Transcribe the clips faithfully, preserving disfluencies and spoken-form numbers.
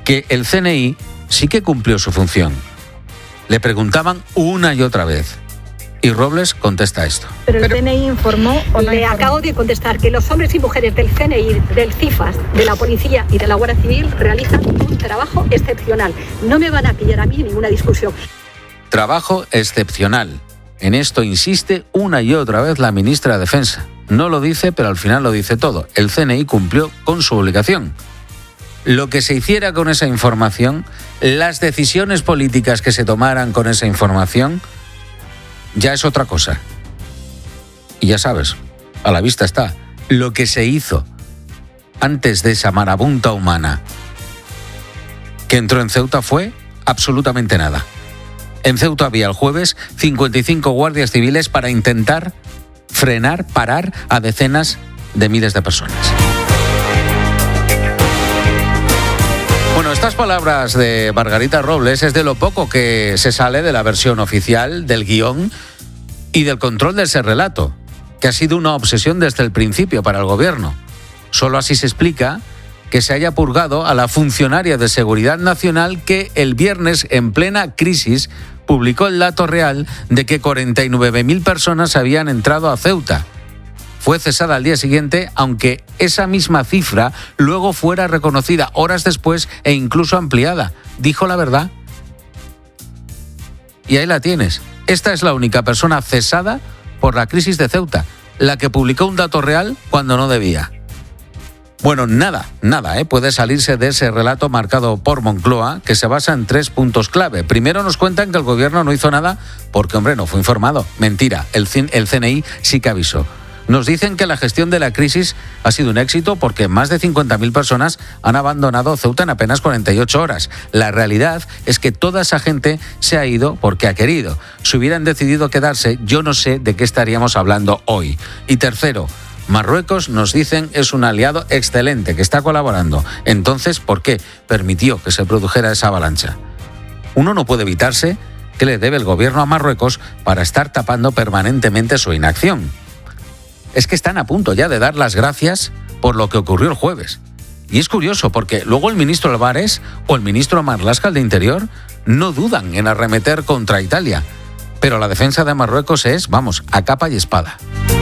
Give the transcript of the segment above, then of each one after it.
que el C N I sí que cumplió su función. Le preguntaban una y otra vez. Y Robles contesta esto. Pero el C N I informó o no. Le acabo de contestar que los hombres y mujeres del C N I, del CIFAS, de la Policía y de la Guardia Civil realizan un trabajo excepcional. No me van a pillar a mí en ninguna discusión. Trabajo excepcional. En esto insiste una y otra vez la ministra de Defensa. No lo dice, pero al final lo dice todo. El C N I cumplió con su obligación. Lo que se hiciera con esa información, las decisiones políticas que se tomaran con esa información, ya es otra cosa. Y ya sabes, a la vista está, lo que se hizo antes de esa marabunta humana que entró en Ceuta fue absolutamente nada. En Ceuta había el jueves cincuenta y cinco guardias civiles para intentar frenar, parar a decenas de miles de personas. Bueno, estas palabras de Margarita Robles es de lo poco que se sale de la versión oficial, del guión y del control de ese relato, que ha sido una obsesión desde el principio para el gobierno. Solo así se explica que se haya purgado a la funcionaria de Seguridad Nacional que el viernes, en plena crisis, publicó el dato real de que cuarenta y nueve mil personas habían entrado a Ceuta. Fue cesada al día siguiente, aunque esa misma cifra luego fuera reconocida horas después e incluso ampliada. Dijo la verdad. Y ahí la tienes. Esta es la única persona cesada por la crisis de Ceuta, la que publicó un dato real cuando no debía. Bueno, nada, nada, ¿eh? puede salirse de ese relato marcado por Moncloa, que se basa en tres puntos clave. Primero, nos cuentan que el gobierno no hizo nada porque, hombre, no fue informado. Mentira, el C N I sí que avisó. Nos dicen que la gestión de la crisis ha sido un éxito porque más de cincuenta mil personas han abandonado Ceuta en apenas cuarenta y ocho horas. La realidad es que toda esa gente se ha ido porque ha querido. Si hubieran decidido quedarse, yo no sé de qué estaríamos hablando hoy. Y tercero, Marruecos, nos dicen, es un aliado excelente que está colaborando. Entonces, ¿por qué permitió que se produjera esa avalancha? Uno no puede evitarse qué le debe el gobierno a Marruecos para estar tapando permanentemente su inacción. Es que están a punto ya de dar las gracias por lo que ocurrió el jueves. Y es curioso porque luego el ministro Álvarez o el ministro Marlaska, el de Interior, no dudan en arremeter contra Italia. Pero la defensa de Marruecos es, vamos, a capa y espada.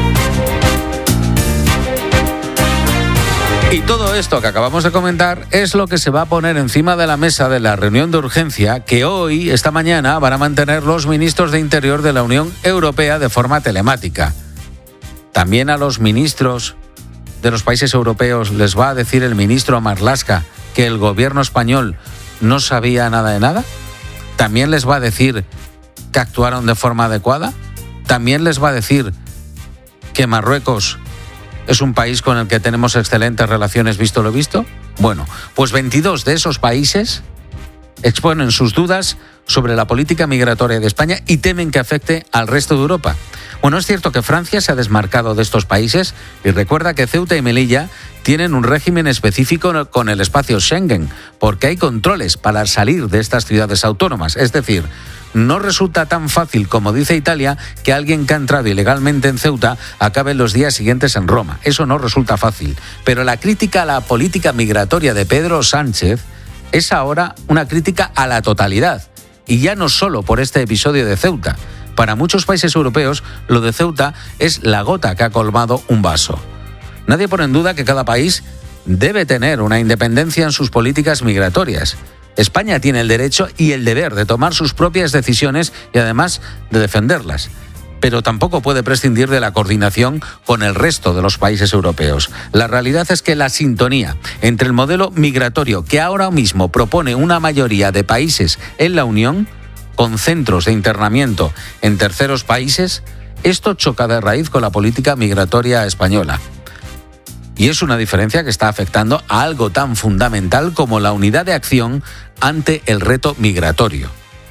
Y todo esto que acabamos de comentar es lo que se va a poner encima de la mesa de la reunión de urgencia que hoy, esta mañana, van a mantener los ministros de Interior de la Unión Europea de forma telemática. También a los ministros de los países europeos les va a decir el ministro Marlaska que el gobierno español no sabía nada de nada. También les va a decir que actuaron de forma adecuada. También les va a decir que Marruecos es un país con el que tenemos excelentes relaciones visto lo visto. Bueno, pues veintidós de esos países exponen sus dudas sobre la política migratoria de España y temen que afecte al resto de Europa. Bueno, es cierto que Francia se ha desmarcado de estos países y recuerda que Ceuta y Melilla tienen un régimen específico con el espacio Schengen, porque hay controles para salir de estas ciudades autónomas. Es decir, no resulta tan fácil como dice Italia que alguien que ha entrado ilegalmente en Ceuta acabe los días siguientes en Roma. Eso no resulta fácil. Pero la crítica a la política migratoria de Pedro Sánchez es ahora una crítica a la totalidad. Y ya no solo por este episodio de Ceuta. Para muchos países europeos, lo de Ceuta es la gota que ha colmado un vaso. Nadie pone en duda que cada país debe tener una independencia en sus políticas migratorias. España tiene el derecho y el deber de tomar sus propias decisiones y además de defenderlas. Pero tampoco puede prescindir de la coordinación con el resto de los países europeos. La realidad es que la sintonía entre el modelo migratorio que ahora mismo propone una mayoría de países en la Unión, con centros de internamiento en terceros países, esto choca de raíz con la política migratoria española. Y es una diferencia que está afectando a algo tan fundamental como la unidad de acción ante el reto migratorio.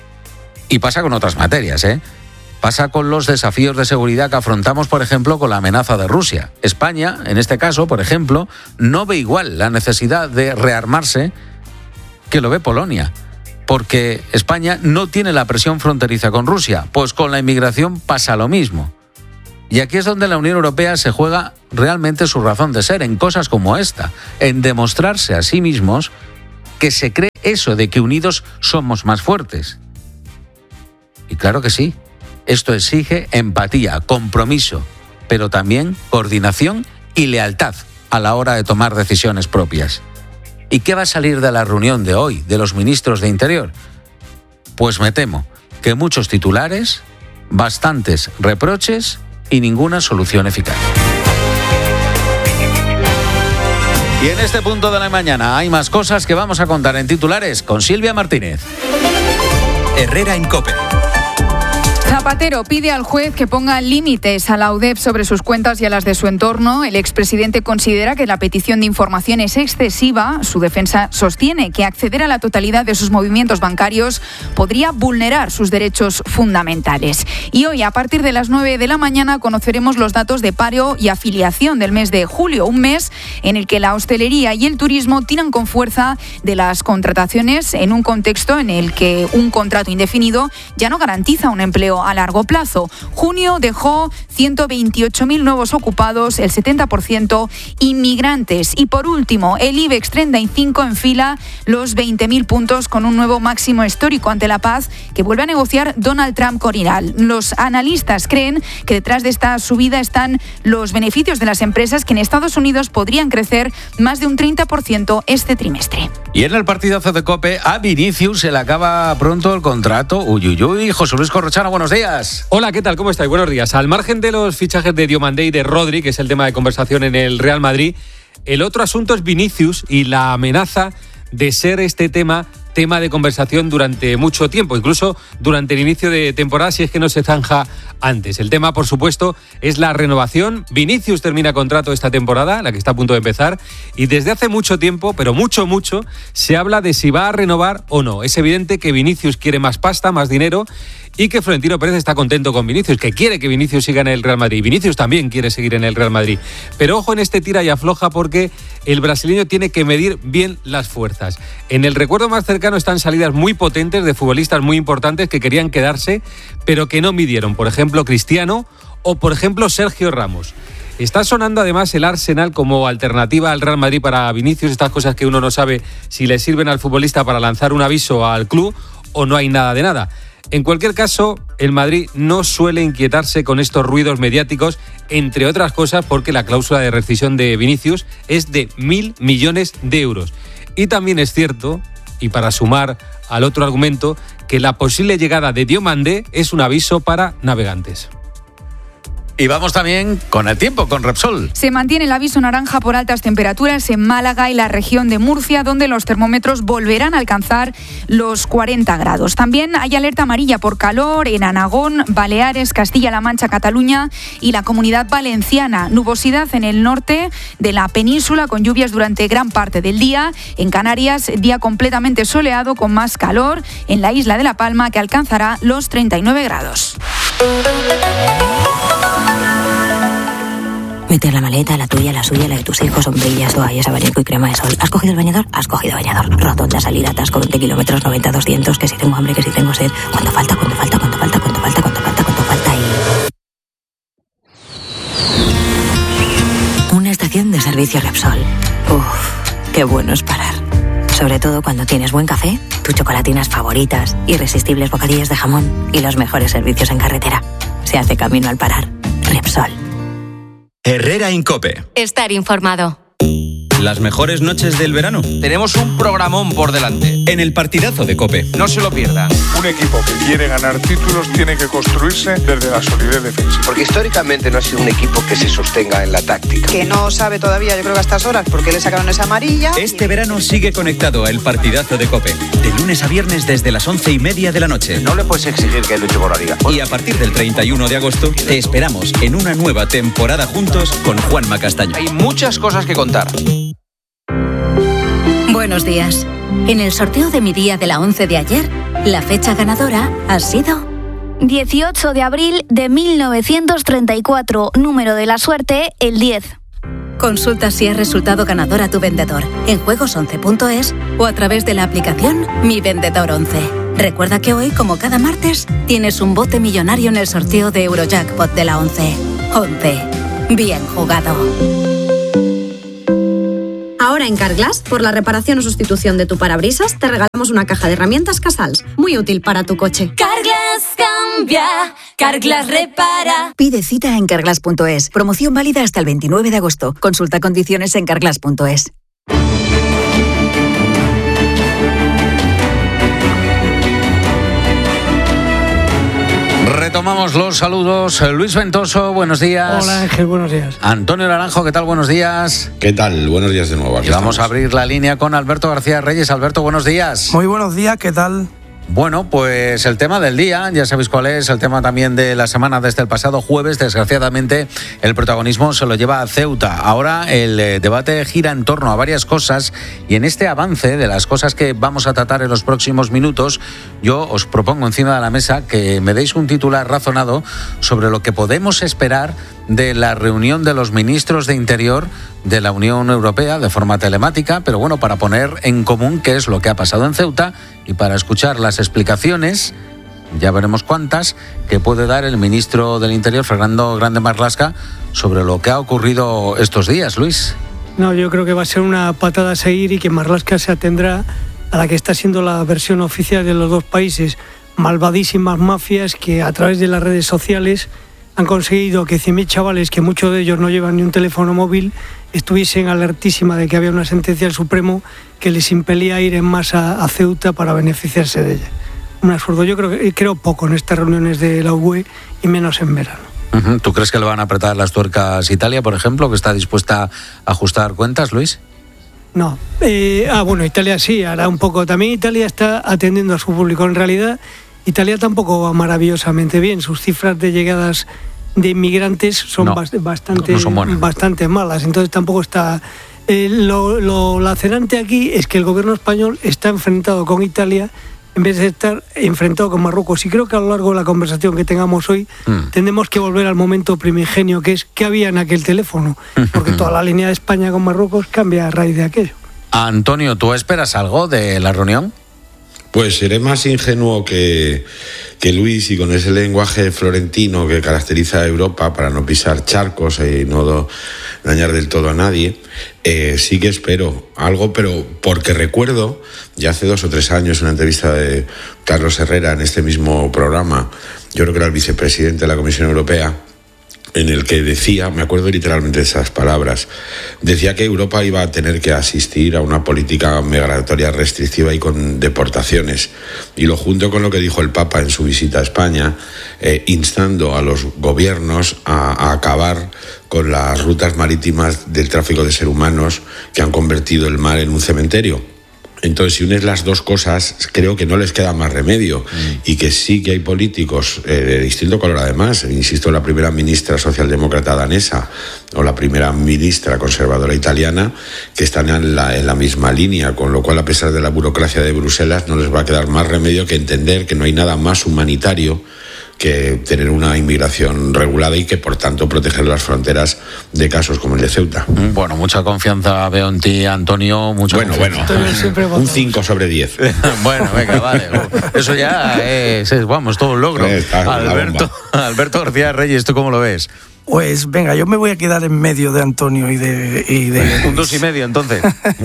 Y pasa con otras materias, ¿eh? Pasa con los desafíos de seguridad que afrontamos, por ejemplo, con la amenaza de Rusia. España, en este caso, por ejemplo, no ve igual la necesidad de rearmarse que lo ve Polonia. Porque España no tiene la presión fronteriza con Rusia, pues con la inmigración pasa lo mismo. Y aquí es donde la Unión Europea se juega realmente su razón de ser, en cosas como esta, en demostrarse a sí mismos que se cree eso de que unidos somos más fuertes. Y claro que sí, esto exige empatía, compromiso, pero también coordinación y lealtad a la hora de tomar decisiones propias. ¿Y qué va a salir de la reunión de hoy de los ministros de Interior? Pues me temo que muchos titulares, bastantes reproches y ninguna solución eficaz. Y en este punto de la mañana hay más cosas que vamos a contar en titulares con Silvia Martínez. Herrera en COPE. Zapatero pide al juez que ponga límites a la U D E P sobre sus cuentas y a las de su entorno. El expresidente considera que la petición de información es excesiva. Su defensa sostiene que acceder a la totalidad de sus movimientos bancarios podría vulnerar sus derechos fundamentales. Y hoy, a partir de las nueve de la mañana, conoceremos los datos de paro y afiliación del mes de julio, un mes en el que la hostelería y el turismo tiran con fuerza de las contrataciones en un contexto en el que un contrato indefinido ya no garantiza un empleo a largo plazo. Junio dejó ciento veintiocho mil nuevos ocupados, el setenta por ciento inmigrantes. Y por último, el IBEX treinta y cinco enfila los veinte mil puntos con un nuevo máximo histórico ante la paz que vuelve a negociar Donald Trump con Irán. Los analistas creen que detrás de esta subida están los beneficios de las empresas que en Estados Unidos podrían crecer más de un treinta por ciento este trimestre. Y en el partidazo de COPE, a Vinicius se le acaba pronto el contrato. Uy, uy, uy. José Luis Corrochano, buenos días. Hola, ¿qué tal? ¿Cómo estáis? Buenos días. Al margen de los fichajes de Diomandé y de Rodri, que es el tema de conversación en el Real Madrid, el otro asunto es Vinicius y la amenaza de ser este tema tema de conversación durante mucho tiempo, incluso durante el inicio de temporada, si es que no se zanja antes. El tema, por supuesto, es la renovación. Vinicius termina contrato esta temporada, la que está a punto de empezar, y desde hace mucho tiempo, pero mucho, mucho, se habla de si va a renovar o no. Es evidente que Vinicius quiere más pasta, más dinero, y que Florentino Pérez está contento con Vinicius, que quiere que Vinicius siga en el Real Madrid. Vinicius también quiere seguir en el Real Madrid. Pero ojo en este tira y afloja, porque el brasileño tiene que medir bien las fuerzas. En el recuerdo más cercano están salidas muy potentes de futbolistas muy importantes que querían quedarse, pero que no midieron. Por ejemplo, Cristiano o, por ejemplo, Sergio Ramos. Está sonando además el Arsenal como alternativa al Real Madrid para Vinicius, estas cosas que uno no sabe si le sirven al futbolista para lanzar un aviso al club o no hay nada de nada. En cualquier caso, el Madrid no suele inquietarse con estos ruidos mediáticos, entre otras cosas porque la cláusula de rescisión de Vinicius es de mil millones de euros. Y también es cierto, y para sumar al otro argumento, que la posible llegada de Diomandé es un aviso para navegantes. Y vamos también con el tiempo, con Repsol. Se mantiene el aviso naranja por altas temperaturas en Málaga y la región de Murcia, donde los termómetros volverán a alcanzar los cuarenta grados. También hay alerta amarilla por calor en Aragón, Baleares, Castilla-La Mancha, Cataluña y la Comunidad Valenciana. Nubosidad en el norte de la península con lluvias durante gran parte del día. En Canarias, día completamente soleado con más calor en la isla de La Palma, que alcanzará los treinta y nueve grados. Meter la maleta, la tuya, la suya, la de tus hijos, sombrillas, toallas, abanico y crema de sol. ¿Has cogido el bañador? Has cogido bañador. Rotonda, salida, atasco, veinte kilómetros, noventa, doscientos, que si tengo hambre, que si tengo sed. ¿Cuánto falta? ¿Cuánto falta? ¿Cuánto falta? ¿Cuánto falta? ¿Cuánto falta? ¿Cuánto falta? Y... una estación de servicio Repsol. Uff, qué bueno es parar. Sobre todo cuando tienes buen café, tus chocolatinas favoritas, irresistibles bocadillos de jamón y los mejores servicios en carretera. Se hace camino al parar. Repsol. Herrera en COPE. Estar informado. Las mejores noches del verano. Tenemos un programón por delante. En el partidazo de COPE. No se lo pierdan. Un equipo que quiere ganar títulos tiene que construirse desde la solidez defensiva. Porque históricamente no ha sido un equipo que se sostenga en la táctica. Que no sabe todavía, yo creo que a estas horas, porque le sacaron esa amarilla. Este verano sigue conectado a el partidazo de COPE. De lunes a viernes desde las once y media de la noche. No le puedes exigir que luche por la liga. Y a partir del treinta y uno de agosto te esperamos en una nueva temporada juntos con Juanma Castaño. Hay muchas cosas que contar. Buenos días. En el sorteo de mi día de la once de ayer, la fecha ganadora ha sido dieciocho de abril de mil novecientos treinta y cuatro, número de la suerte, el diez. Consulta si has resultado ganador a tu vendedor en juegos once punto es o a través de la aplicación Mi Vendedor once. Recuerda que hoy, como cada martes, tienes un bote millonario en el sorteo de Eurojackpot de la once. once. Bien jugado. Ahora Ahora en Carglass, por la reparación o sustitución de tu parabrisas, te regalamos una caja de herramientas Casals, muy útil para tu coche. Carglass cambia, Carglass repara. Pide cita en carglass punto es. Promoción válida hasta el veintinueve de agosto. Consulta condiciones en carglass punto es. Retomamos los saludos. Luis Ventoso, buenos días. Hola Ángel, buenos días. Antonio Naranjo, ¿qué tal? Buenos días. ¿Qué tal? Buenos días de nuevo. Aquí y vamos estamos. a abrir la línea con Alberto García Reyes. Alberto, buenos días. Muy buenos días, ¿qué tal? Bueno, pues el tema del día, ya sabéis cuál es, el tema también de la semana desde el pasado jueves. Desgraciadamente, el protagonismo se lo lleva a Ceuta. Ahora el eh, debate gira en torno a varias cosas y en este avance de las cosas que vamos a tratar en los próximos minutos, yo os propongo encima de la mesa que me deis un titular razonado sobre lo que podemos esperar de la reunión de los ministros de Interior de la Unión Europea de forma telemática, pero bueno, para poner en común qué es lo que ha pasado en Ceuta y para escuchar las explicaciones, ya veremos cuántas, que puede dar el ministro del Interior, Fernando Grande Marlaska, sobre lo que ha ocurrido estos días, Luis. No, yo creo que va a ser una patada a seguir y que Marlaska se atendrá a la que está siendo la versión oficial de los dos países, malvadísimas mafias que a través de las redes sociales han conseguido que cien mil chavales, que muchos de ellos no llevan ni un teléfono móvil, estuviesen alertísima de que había una sentencia del Supremo que les impelía a ir en masa a Ceuta para beneficiarse de ella. Un absurdo. Yo creo, que, creo poco en estas reuniones de la U E y menos en verano. Uh-huh. ¿Tú crees que le van a apretar las tuercas Italia, por ejemplo, que está dispuesta a ajustar cuentas, Luis? No. Eh, ah, bueno, Italia sí, hará un poco. También Italia está atendiendo a su público. En realidad, Italia tampoco va maravillosamente bien. Sus cifras de llegadas de inmigrantes son no, bastante, no son bastante malas. Entonces tampoco está... Eh, lo, lo lacerante aquí es que el gobierno español está enfrentado con Italia en vez de estar enfrentado con Marruecos. Y creo que a lo largo de la conversación que tengamos hoy mm. tendremos que volver al momento primigenio, que es qué había en aquel teléfono. Porque toda la línea de España con Marruecos cambia a raíz de aquello. Antonio, ¿tú esperas algo de la reunión? Pues seré más ingenuo que, que Luis, y con ese lenguaje florentino que caracteriza a Europa para no pisar charcos y no do, dañar del todo a nadie, eh, sí que espero algo, pero porque recuerdo ya hace dos o tres años una entrevista de Carlos Herrera en este mismo programa, yo creo que era el vicepresidente de la Comisión Europea, en el que decía, me acuerdo literalmente de esas palabras, decía que Europa iba a tener que asistir a una política migratoria restrictiva y con deportaciones. Y lo junto con lo que dijo el Papa en su visita a España, eh, instando a los gobiernos a, a acabar con las rutas marítimas del tráfico de seres humanos que han convertido el mar en un cementerio. Entonces, si unes las dos cosas, creo que no les queda más remedio mm. y que sí que hay políticos eh, de distinto color además. Insisto, la primera ministra socialdemócrata danesa o la primera ministra conservadora italiana que están en la, en la misma línea, con lo cual, a pesar de la burocracia de Bruselas, no les va a quedar más remedio que entender que no hay nada más humanitario que tener una inmigración regulada y que, por tanto, proteger las fronteras de casos como el de Ceuta. Bueno, mucha confianza veo en ti, Antonio. Mucha bueno, confianza. bueno, un cinco sobre diez. Bueno, venga, vale. Eso ya es, es vamos, todo un logro. Alberto, Alberto García Reyes, ¿tú cómo lo ves? Pues venga, yo me voy a quedar en medio de Antonio y de... Y de un dos y medio, entonces.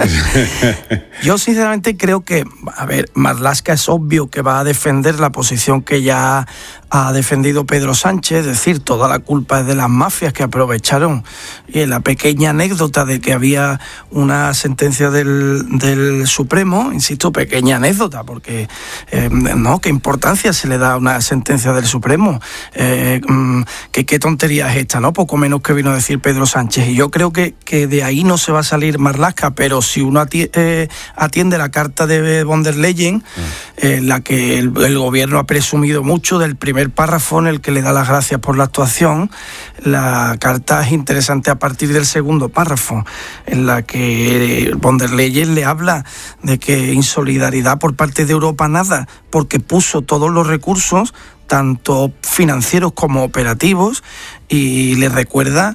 Yo sinceramente creo que, a ver, Marlaska es obvio que va a defender la posición que ya ha defendido Pedro Sánchez, es decir, toda la culpa es de las mafias que aprovecharon. Y la pequeña anécdota de que había una sentencia del, del Supremo, insisto, pequeña anécdota, porque eh, no, qué importancia se le da a una sentencia del Supremo, eh, que qué tontería es esta, ¿no? Poco menos que vino a decir Pedro Sánchez. Y yo creo que, que de ahí no se va a salir Marlaska, pero si uno atiende, eh, atiende la carta de von der Leyen, mm. eh, la que el, el gobierno ha presumido mucho del primer párrafo en el que le da las gracias por la actuación, la carta es interesante a partir del segundo párrafo, en la que von der Leyen le habla de que insolidaridad por parte de Europa nada, porque puso todos los recursos, tanto financieros como operativos, y le recuerda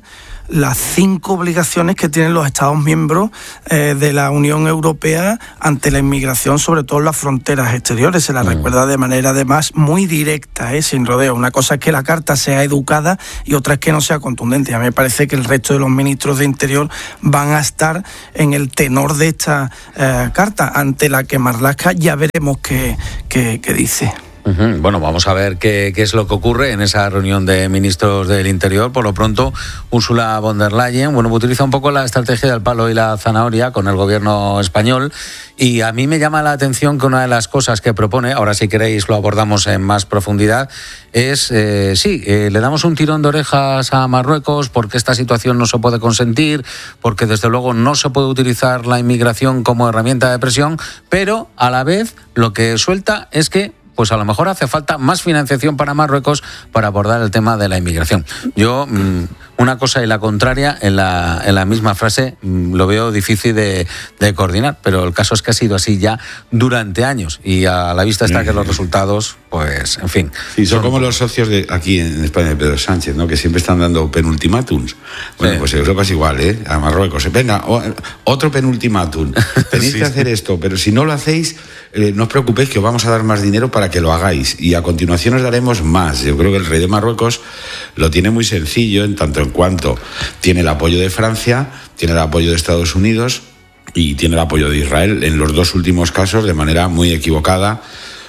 las cinco obligaciones que tienen los Estados miembros eh, de la Unión Europea ante la inmigración, sobre todo en las fronteras exteriores. Se la mm. recuerda de manera además muy directa, ¿eh? sin rodeo. Una cosa es que la carta sea educada y otra es que no sea contundente. A mí me parece que el resto de los ministros de Interior van a estar en el tenor de esta eh, carta, ante la que Marlaska ya veremos qué, qué, qué dice. Uh-huh. Bueno, vamos a ver qué, qué es lo que ocurre en esa reunión de ministros del Interior. Por lo pronto, Ursula von der Leyen, bueno, utiliza un poco la estrategia del palo y la zanahoria con el gobierno español, y a mí me llama la atención que una de las cosas que propone, ahora si queréis lo abordamos en más profundidad, es, eh, sí, eh, le damos un tirón de orejas a Marruecos porque esta situación no se puede consentir, porque desde luego no se puede utilizar la inmigración como herramienta de presión, pero a la vez lo que suelta es que pues a lo mejor hace falta más financiación para Marruecos para abordar el tema de la inmigración. Yo, una cosa y la contraria en la, en la misma frase, lo veo difícil de, de coordinar, pero el caso es que ha sido así ya durante años y a la vista está que los resultados, pues, en fin. Sí, son, son como los socios de aquí en España de Pedro Sánchez, ¿no? Que siempre están dando penultimátums. Bueno, sí. Pues Europa es igual, ¿eh? A Marruecos. Venga, otro penultimátum. Tenéis sí. que hacer esto, pero si no lo hacéis, eh, no os preocupéis que os vamos a dar más dinero para que lo hagáis, y a continuación os daremos más. Yo creo que el rey de Marruecos lo tiene muy sencillo, en tanto en cuanto tiene el apoyo de Francia, tiene el apoyo de Estados Unidos y tiene el apoyo de Israel, en los dos últimos casos de manera muy equivocada,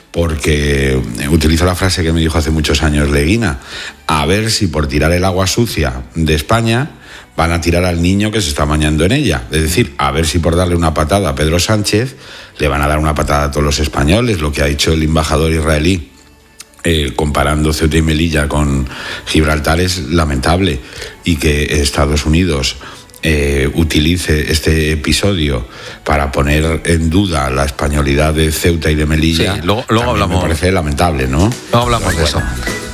porque utilizo la frase que me dijo hace muchos años Leguina: a ver si por tirar el agua sucia de España van a tirar al niño que se está bañando en ella. Es decir, a ver si por darle una patada a Pedro Sánchez le van a dar una patada a todos los españoles. Lo que ha hecho el embajador israelí eh, comparando Ceuta y Melilla con Gibraltar es lamentable, y que Estados Unidos eh, utilice este episodio para poner en duda la españolidad de Ceuta y de Melilla, sí, luego, luego hablamos. Me parece lamentable, ¿no? Luego hablamos Pero, de eso. Bueno.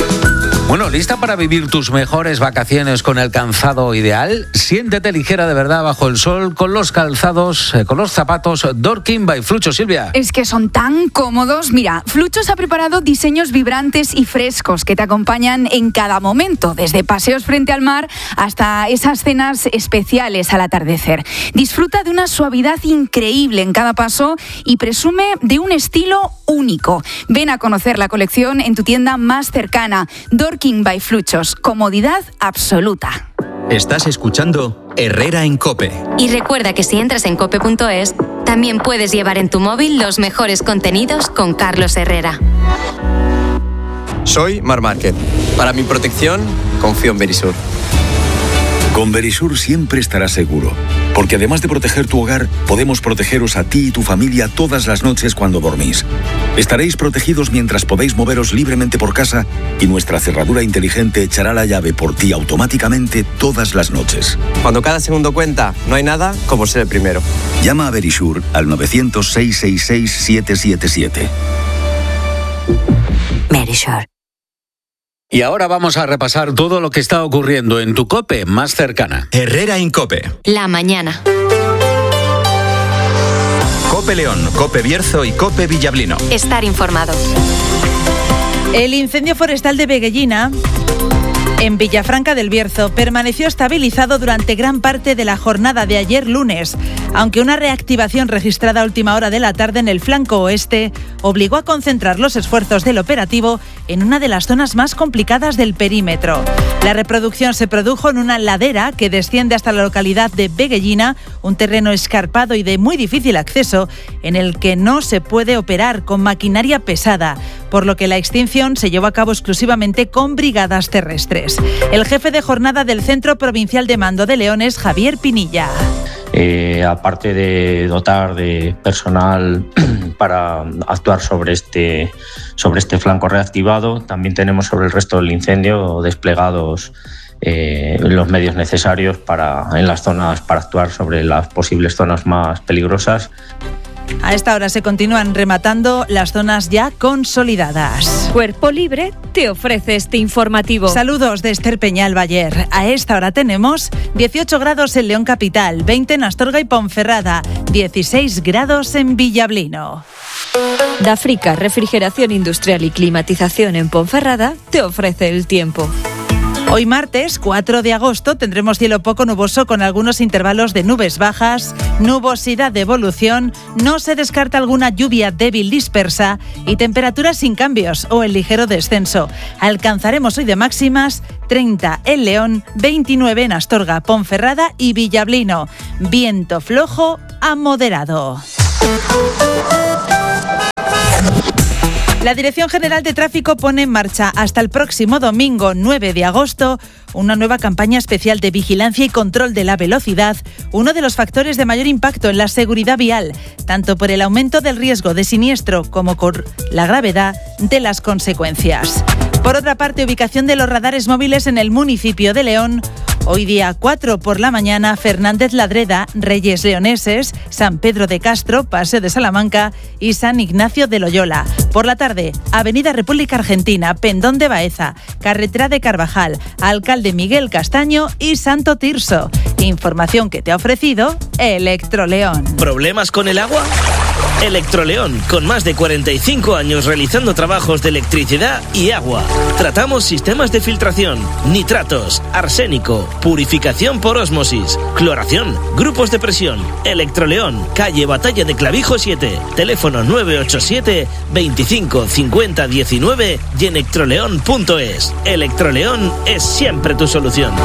Bueno, ¿lista para vivir tus mejores vacaciones con el calzado ideal? Siéntete ligera de verdad bajo el sol con los calzados, eh, con los zapatos Dorking by Flucho, Silvia. Es que son tan cómodos. Mira, Fluchos ha preparado diseños vibrantes y frescos que te acompañan en cada momento, desde paseos frente al mar hasta esas cenas especiales al atardecer. Disfruta de una suavidad increíble en cada paso y presume de un estilo único. Ven a conocer la colección en tu tienda más cercana. Dorking by Fluchos, comodidad absoluta. Estás escuchando Herrera en COPE. Y recuerda que si entras en cope punto es, también puedes llevar en tu móvil los mejores contenidos con Carlos Herrera. Soy Mar Márquez. Para mi protección, confío en Verisur. Con Verisur siempre estarás seguro, porque además de proteger tu hogar, podemos protegeros a ti y tu familia todas las noches cuando dormís. Estaréis protegidos mientras podéis moveros libremente por casa, y nuestra cerradura inteligente echará la llave por ti automáticamente todas las noches. Cuando cada segundo cuenta, no hay nada como ser el primero. Llama a Verisur al nueve cero cero, seis seis seis, siete siete siete. Verisur. Y ahora vamos a repasar todo lo que está ocurriendo en tu COPE más cercana. Herrera en COPE. La mañana. COPE León, COPE Bierzo y COPE Villablino. Estar informado. El incendio forestal de Veguellina, en Villafranca del Bierzo, permaneció estabilizado durante gran parte de la jornada de ayer lunes, aunque una reactivación registrada a última hora de la tarde en el flanco oeste obligó a concentrar los esfuerzos del operativo en una de las zonas más complicadas del perímetro. La reproducción se produjo en una ladera que desciende hasta la localidad de Veguellina, un terreno escarpado y de muy difícil acceso en el que no se puede operar con maquinaria pesada, por lo que la extinción se llevó a cabo exclusivamente con brigadas terrestres. El jefe de jornada del Centro Provincial de Mando de León es Javier Pinilla. Eh, aparte de dotar de personal para actuar sobre este, sobre este flanco reactivado, también tenemos sobre el resto del incendio desplegados eh, los medios necesarios para, en las zonas, para actuar sobre las posibles zonas más peligrosas. A esta hora se continúan rematando las zonas ya consolidadas. Cuerpo Libre te ofrece este informativo. Saludos de Esther Peñalbayer. A esta hora tenemos dieciocho grados en León Capital, veinte en Astorga y Ponferrada, dieciséis grados en Villablino. Dafrica, refrigeración industrial y climatización en Ponferrada, te ofrece el tiempo. Hoy martes, cuatro de agosto, tendremos cielo poco nuboso con algunos intervalos de nubes bajas, nubosidad de evolución, no se descarta alguna lluvia débil dispersa y temperaturas sin cambios o en ligero descenso. Alcanzaremos hoy de máximas treinta en León, veintinueve en Astorga, Ponferrada y Villablino. Viento flojo a moderado. La Dirección General de Tráfico pone en marcha hasta el próximo domingo nueve de agosto una nueva campaña especial de vigilancia y control de la velocidad, uno de los factores de mayor impacto en la seguridad vial, tanto por el aumento del riesgo de siniestro como por la gravedad de las consecuencias. Por otra parte, ubicación de los radares móviles en el municipio de León. Hoy día cuatro por la mañana, Fernández Ladreda, Reyes Leoneses, San Pedro de Castro, Paseo de Salamanca y San Ignacio de Loyola. Por la tarde, Avenida República Argentina, Pendón de Baeza, Carretera de Carvajal, Alcalde Miguel Castaño y Santo Tirso. Información que te ha ofrecido Electroleón. ¿Problemas con el agua? Electroleón, con más de cuarenta y cinco años realizando trabajos de electricidad y agua. Tratamos sistemas de filtración, nitratos, arsénico, purificación por ósmosis, cloración, grupos de presión. Electroleón, calle Batalla de Clavijo siete, teléfono nueve ocho siete, veinticinco, cincuenta, diecinueve y electroleón punto es. Electroleón es siempre tu solución.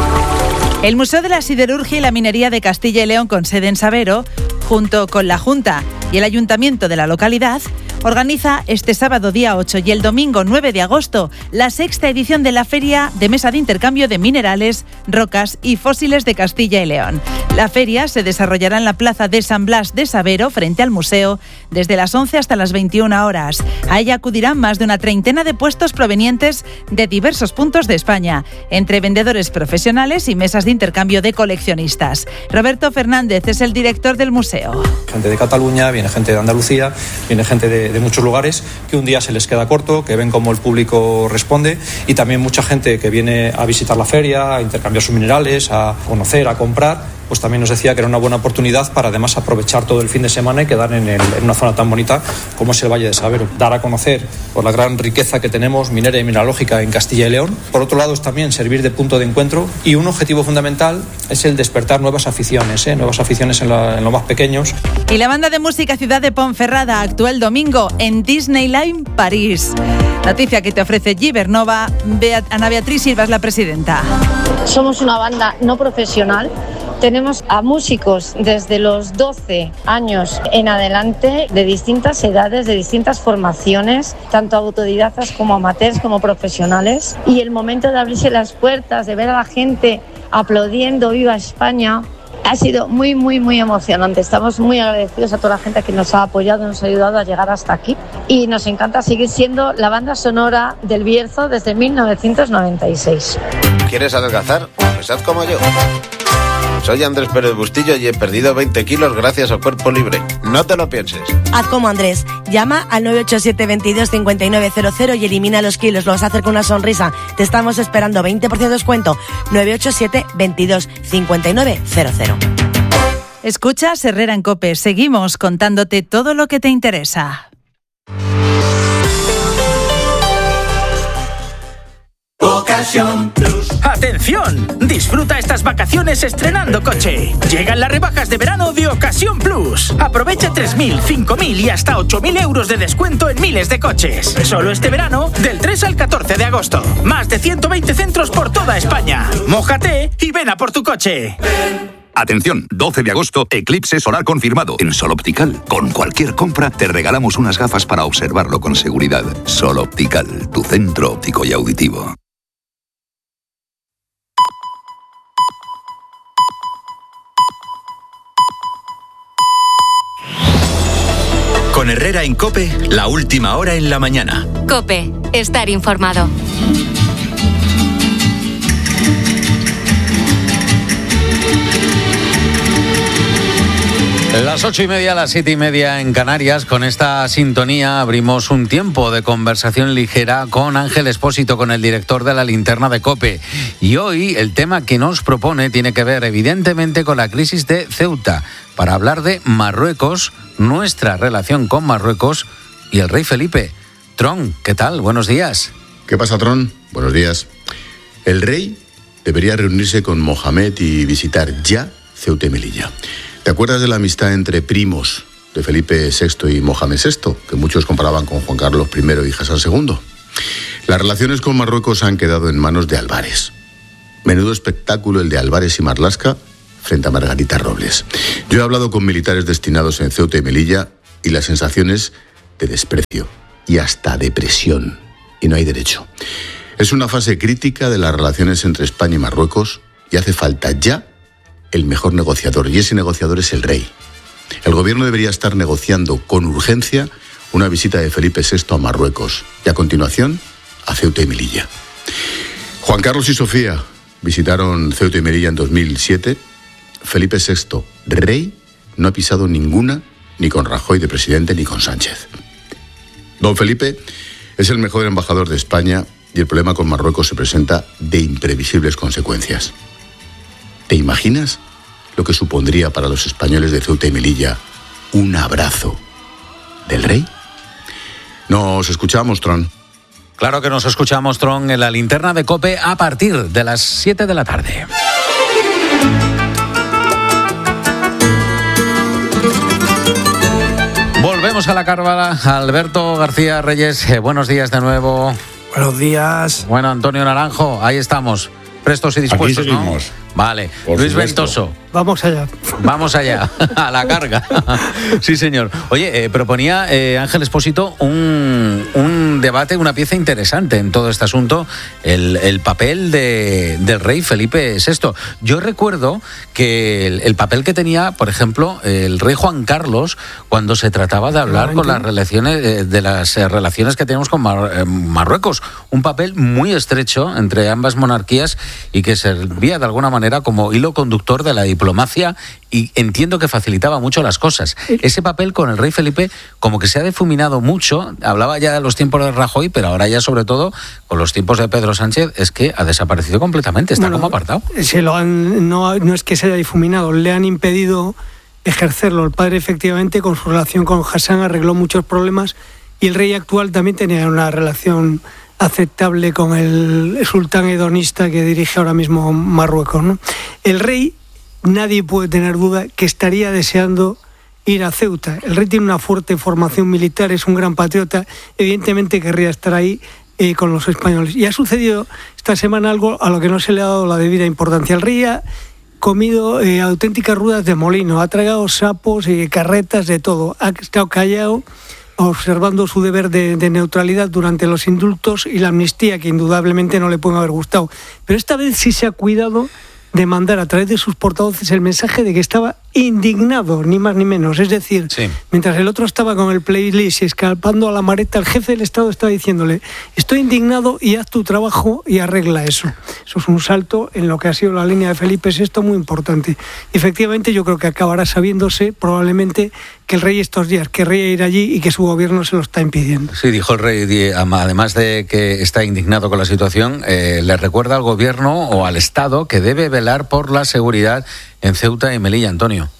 El Museo de la Siderurgia y la Minería de Castilla y León, con sede en Sabero, junto con la Junta y el Ayuntamiento de la localidad, organiza este sábado día ocho y el domingo nueve de agosto la sexta edición de la Feria de Mesa de Intercambio de Minerales, Rocas y Fósiles de Castilla y León. La feria se desarrollará en la Plaza de San Blas de Sabero, frente al museo, desde las once hasta las veintiuna horas. A ella acudirán más de una treintena de puestos provenientes de diversos puntos de España, entre vendedores profesionales y mesas de intercambio de coleccionistas. Roberto Fernández es el director del museo. Gente de Cataluña, viene gente de Andalucía, viene gente de, de muchos lugares que un día se les queda corto, que ven cómo el público responde, y también mucha gente que viene a visitar la feria, a intercambiar sus minerales, a conocer, a comprar. Pues también nos decía que era una buena oportunidad para además aprovechar todo el fin de semana y quedar en, el, en una zona tan bonita como es el Valle de Sabero. Dar a conocer por la gran riqueza que tenemos minera y mineralógica en Castilla y León. Por otro lado es también servir de punto de encuentro, y un objetivo fundamental es el despertar nuevas aficiones, ¿eh? nuevas aficiones en, la, en los más pequeños. Y la banda de música Ciudad de Ponferrada actúa el domingo en Disneyland París. Noticia que te ofrece Gibernova. Beat- Ana Beatriz Silva es la presidenta. Somos una banda no profesional. Tenemos a músicos desde los doce años en adelante, de distintas edades, de distintas formaciones, tanto autodidactas como amateurs, como profesionales. Y el momento de abrirse las puertas, de ver a la gente aplaudiendo ¡Viva España!, ha sido muy, muy, muy emocionante. Estamos muy agradecidos a toda la gente que nos ha apoyado, nos ha ayudado a llegar hasta aquí. Y nos encanta seguir siendo la banda sonora del Bierzo desde mil novecientos noventa y seis. ¿Quieres adelgazar? Pues haz como yo. Soy Andrés Pérez Bustillo y he perdido veinte kilos gracias al Cuerpo Libre. No te lo pienses. Haz como Andrés. Llama al nueve ocho siete, veintidós, cincuenta y nueve cero cero y elimina los kilos. Lo vas a hacer con una sonrisa. Te estamos esperando. veinte por ciento de descuento. nueve ocho siete, veintidós, cincuenta y nueve cero cero. Escuchas Herrera en COPE. Seguimos contándote todo lo que te interesa. Ocasión Plus. ¡Atención! Disfruta estas vacaciones estrenando coche. Llegan las rebajas de verano de Ocasión Plus. Aprovecha tres mil, cinco mil y hasta ocho mil euros de descuento en miles de coches. Solo este verano, del tres al catorce de agosto. Más de ciento veinte centros por toda España. Mójate y ven a por tu coche. Atención, doce de agosto, eclipse solar confirmado en Sol Optical. Con cualquier compra te regalamos unas gafas para observarlo con seguridad. Sol Optical, tu centro óptico y auditivo. Con Herrera en COPE, la última hora en la mañana. COPE, estar informado. Las ocho y media, las siete y media en Canarias. Con esta sintonía abrimos un tiempo de conversación ligera con Ángel Expósito, con el director de la Linterna de COPE. Y hoy el tema que nos propone tiene que ver evidentemente con la crisis de Ceuta, para hablar de Marruecos, nuestra relación con Marruecos y el rey Felipe. Tron, ¿qué tal? Buenos días. ¿Qué pasa, Tron? Buenos días. El rey debería reunirse con Mohamed y visitar ya Ceuta y Melilla. ¿Te acuerdas de la amistad entre primos de Felipe sexto y Mohamed sexto, que muchos comparaban con Juan Carlos primero y Hassan segundo? Las relaciones con Marruecos han quedado en manos de Álvarez. Menudo espectáculo el de Álvarez y Marlaska frente a Margarita Robles. Yo he hablado con militares destinados en Ceuta y Melilla y la sensación es de desprecio y hasta depresión. Y no hay derecho. Es una fase crítica de las relaciones entre España y Marruecos y hace falta ya el mejor negociador, y ese negociador es el rey. El gobierno debería estar negociando con urgencia una visita de Felipe sexto a Marruecos y a continuación a Ceuta y Melilla. Juan Carlos y Sofía visitaron Ceuta y Melilla en dos mil siete. Felipe sexto, rey, no ha pisado ninguna, ni con Rajoy de presidente ni con Sánchez. Don Felipe es el mejor embajador de España y el problema con Marruecos se presenta de imprevisibles consecuencias. ¿Te imaginas lo que supondría para los españoles de Ceuta y Melilla un abrazo del rey? Nos escuchamos, Tron. Claro que nos escuchamos, Tron, en la linterna de COPE a partir de las siete de la tarde. Volvemos a la Cárbala. Alberto García Reyes, eh, buenos días de nuevo. Buenos días. Bueno, Antonio Naranjo, ahí estamos, prestos y dispuestos, Aquí seguimos. ¿no? Vale. Por Luis supuesto. Ventoso. Vamos allá. Vamos allá, a la carga. Sí, señor. Oye, eh, proponía eh, Ángel Expósito un, un debate, una pieza interesante en todo este asunto, el, el papel de, del rey Felipe sexto. Yo recuerdo que el, el papel que tenía, por ejemplo, el rey Juan Carlos, cuando se trataba de hablar con las relaciones, eh, de las eh, relaciones que tenemos con Mar, eh, Marruecos. Un papel muy estrecho entre ambas monarquías y que servía de alguna manera como hilo conductor de la diplomacia y entiendo que facilitaba mucho las cosas. Ese papel con el rey Felipe como que se ha difuminado mucho, hablaba ya de los tiempos de Rajoy, pero ahora ya sobre todo con los tiempos de Pedro Sánchez es que ha desaparecido completamente, está bueno, como apartado. Se lo han, no, no es que se haya difuminado, le han impedido ejercerlo. El padre efectivamente con su relación con Hassan arregló muchos problemas y el rey actual también tenía una relación aceptable con el sultán hedonista que dirige ahora mismo Marruecos, ¿no? El rey, nadie puede tener duda que estaría deseando ir a Ceuta. El rey tiene una fuerte formación militar, es un gran patriota, evidentemente querría estar ahí eh, con los españoles. Y ha sucedido esta semana algo a lo que no se le ha dado la debida importancia. El rey ha comido eh, auténticas ruedas de molino, ha tragado sapos y eh, carretas de todo, ha estado callado, observando su deber de, de neutralidad durante los indultos y la amnistía, que indudablemente no le pueden haber gustado. Pero esta vez sí se ha cuidado de mandar a través de sus portavoces el mensaje de que estaba indignado, ni más ni menos. Es decir, sí. Mientras el otro estaba con el playlist y escapando a la mareta, el jefe del Estado estaba diciéndole: estoy indignado y haz tu trabajo y arregla eso. Eso es un salto en lo que ha sido la línea de Felipe sexto muy importante. Efectivamente, yo creo que acabará sabiéndose probablemente que el rey estos días querría ir allí y que su gobierno se lo está impidiendo. Sí, dijo el rey, además de que está indignado con la situación, eh, le recuerda al gobierno o al Estado que debe velar por la seguridad en Ceuta y Melilla, Antonio.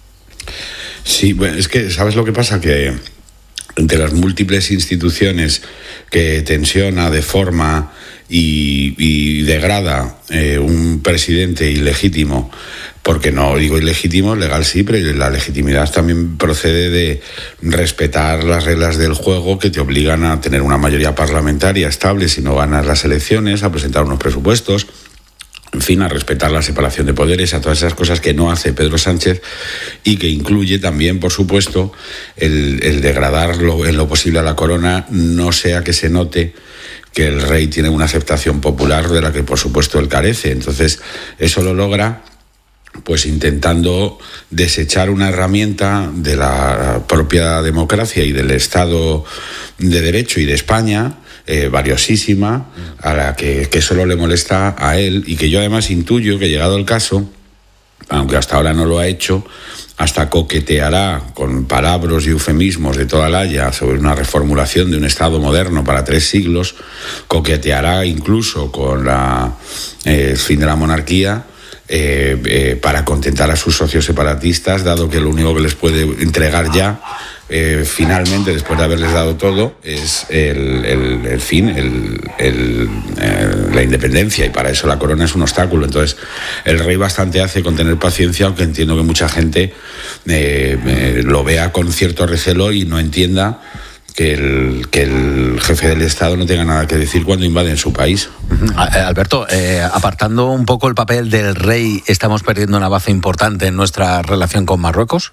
Sí, bueno, es que, ¿sabes lo que pasa? Que entre las múltiples instituciones que tensiona, deforma y, y degrada eh, un presidente ilegítimo, porque no digo ilegítimo, legal sí, pero la legitimidad también procede de respetar las reglas del juego que te obligan a tener una mayoría parlamentaria estable si no ganas las elecciones, a presentar unos presupuestos, en fin, a respetar la separación de poderes, a todas esas cosas que no hace Pedro Sánchez y que incluye también, por supuesto, el, el degradar lo, en lo posible a la corona, no sea que se note que el rey tiene una aceptación popular de la que, por supuesto, él carece. Entonces, eso lo logra pues intentando desechar una herramienta de la propia democracia y del Estado de Derecho y de España, eh, valiosísima, a la que, que solo le molesta a él, y que yo además intuyo que, llegado el caso, aunque hasta ahora no lo ha hecho, hasta coqueteará con palabras y eufemismos de toda la haya sobre una reformulación de un Estado moderno para tres siglos, coqueteará incluso con la, eh, el fin de la monarquía, Eh, eh, para contentar a sus socios separatistas, dado que lo único que les puede entregar ya eh, finalmente, después de haberles dado todo, es el, el, el fin, el, el, eh, la independencia, y para eso la corona es un obstáculo. Entonces, el rey bastante hace con tener paciencia, aunque entiendo que mucha gente eh, eh, lo vea con cierto recelo y no entienda que el, que el jefe del Estado no tenga nada que decir cuando invaden su país. Alberto, eh, apartando un poco el papel del rey, ¿estamos perdiendo una baza importante en nuestra relación con Marruecos?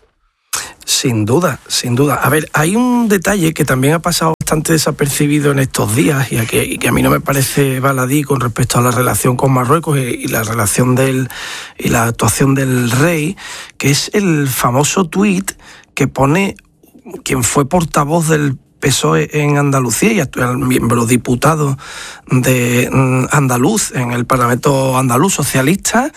Sin duda, sin duda. A ver, hay un detalle que también ha pasado bastante desapercibido en estos días y, a que, y que a mí no me parece baladí con respecto a la relación con Marruecos y, y la relación del y la actuación del rey, que es el famoso tuit que pone quien fue portavoz del P S O E en Andalucía y actual miembro diputado de andaluz en el Parlamento andaluz socialista,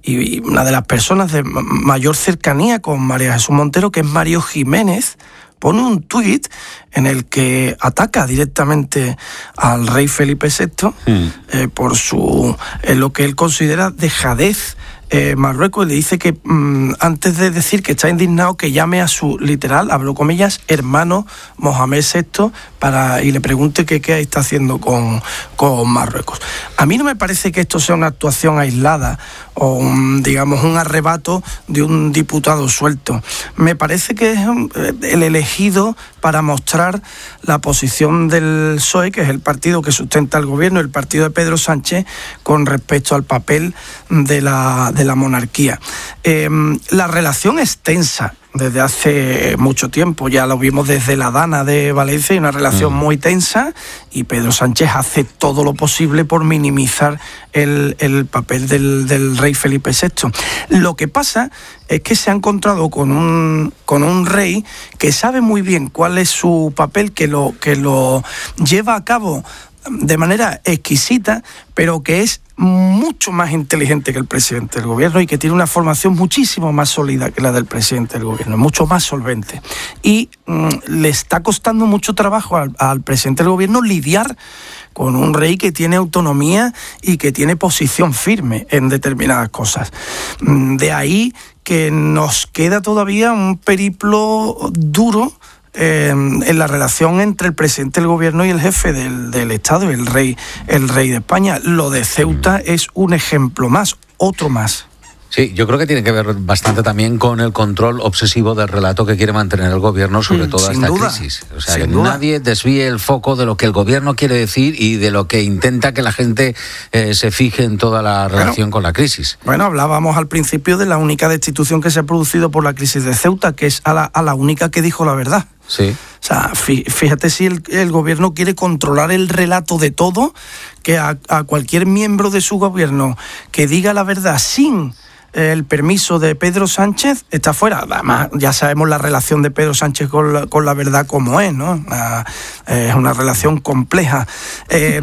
y una de las personas de mayor cercanía con María Jesús Montero, que es Mario Jiménez, pone un tuit en el que ataca directamente al rey Felipe sexto mm. eh, por su eh, lo que él considera dejadez. Eh, Marruecos le dice que mmm, antes de decir que está indignado, que llame a su, literal, abro comillas, hermano Mohamed sexto para, y le pregunte que qué está haciendo con, con Marruecos. A mí no me parece que esto sea una actuación aislada o un, digamos, un arrebato de un diputado suelto. Me parece que es el elegido para mostrar la posición del P S O E, que es el partido que sustenta el gobierno, el partido de Pedro Sánchez, con respecto al papel de la de la monarquía. Eh, la relación es tensa desde hace mucho tiempo, ya lo vimos desde la Dana de Valencia, y una relación mm. muy tensa, y Pedro Sánchez hace todo lo posible por minimizar el, el papel del, del rey Felipe sexto. Lo que pasa es que se ha encontrado con un, con un rey que sabe muy bien cuál es su papel, que lo, que lo lleva a cabo de manera exquisita, pero que es mucho más inteligente que el presidente del gobierno y que tiene una formación muchísimo más sólida que la del presidente del gobierno, mucho más solvente. Y mmm, le está costando mucho trabajo al, al presidente del gobierno lidiar con un rey que tiene autonomía y que tiene posición firme en determinadas cosas. De ahí que nos queda todavía un periplo duro Eh, en la relación entre el presidente del gobierno y el jefe del, del Estado, el rey, el rey de España. Lo de Ceuta es un ejemplo más, otro más. Sí, yo creo que tiene que ver bastante también con el control obsesivo del relato que quiere mantener el gobierno sobre mm, toda esta duda, crisis. O sea, que duda. nadie desvíe el foco de lo que el gobierno quiere decir y de lo que intenta que la gente eh, se fije en toda la relación bueno, con la crisis. Bueno, hablábamos al principio de la única destitución que se ha producido por la crisis de Ceuta, que es a la, a la única que dijo la verdad. Sí. O sea, fíjate si el, el gobierno quiere controlar el relato de todo, que a, a cualquier miembro de su gobierno que diga la verdad sin el permiso de Pedro Sánchez está fuera. Además, ya sabemos la relación de Pedro Sánchez con la, con la verdad como es, ¿no? Una, eh, es una relación compleja. Eh,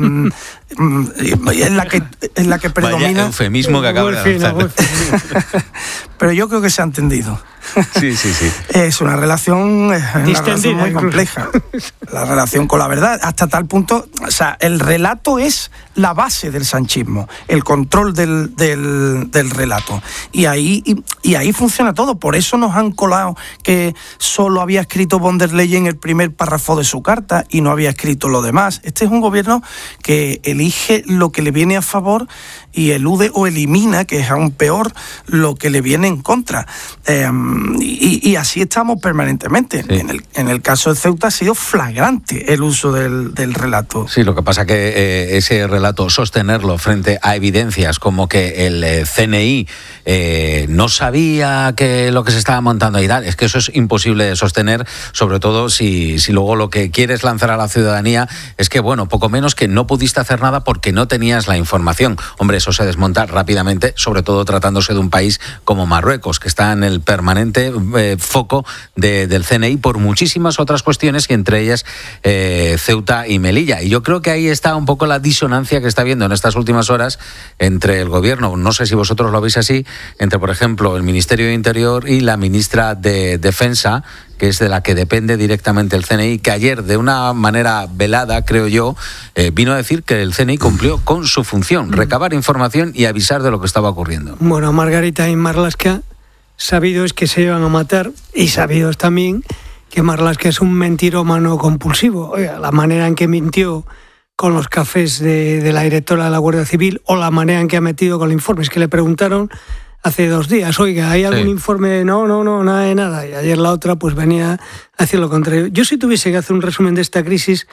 es la que es la que predomina. Vaya eufemismo que acaba de lanzar. Pero yo creo que se ha entendido. Sí, sí, sí. Es una relación, es una relación muy compleja. La relación con la verdad, hasta tal punto, o sea, el relato es la base del sanchismo, el control del, del, del relato. Y ahí, y, y ahí funciona todo. Por eso nos han colado que solo había escrito von der Leyen el primer párrafo de su carta y no había escrito lo demás. Este es un gobierno que elige lo que le viene a favor y elude o elimina, que es aún peor, lo que le viene en contra. Eh, y, y así estamos permanentemente. Sí. En, el, en el caso de Ceuta ha sido flagrante el uso del, del relato. Sí, lo que pasa que eh, ese relato, sostenerlo frente a evidencias como que el eh, C N I eh, no sabía que lo que se estaba montando ahí, es que eso es imposible de sostener, sobre todo si, si luego lo que quieres lanzar a la ciudadanía es que, bueno, poco menos que no pudiste hacer nada porque no tenías la información. Hombre, eso se desmonta rápidamente, sobre todo tratándose de un país como Marruecos, que está en el permanente eh, foco de, del C N I por muchísimas otras cuestiones, y entre ellas eh, Ceuta y Melilla. Y yo creo que ahí está un poco la disonancia que está habiendo en estas últimas horas entre el gobierno, no sé si vosotros lo veis así, entre, por ejemplo, el Ministerio de Interior y la ministra de Defensa, que es de la que depende directamente el C N I, que ayer, de una manera velada, creo yo, eh, vino a decir que el C N I cumplió con su función, recabar información y avisar de lo que estaba ocurriendo. Bueno, Margarita y Marlaska, sabido es que se iban a matar, y sabido es también que Marlaska es un mentirómano compulsivo. Oiga, la manera en que mintió con los cafés de, de la directora de la Guardia Civil, o la manera en que ha metido con los informes, que le preguntaron hace dos días, oiga, ¿hay algún sí. informe? No, no, no, nada de nada. Y ayer la otra pues venía a decir lo contrario. Yo, si tuviese que hacer un resumen de esta crisis,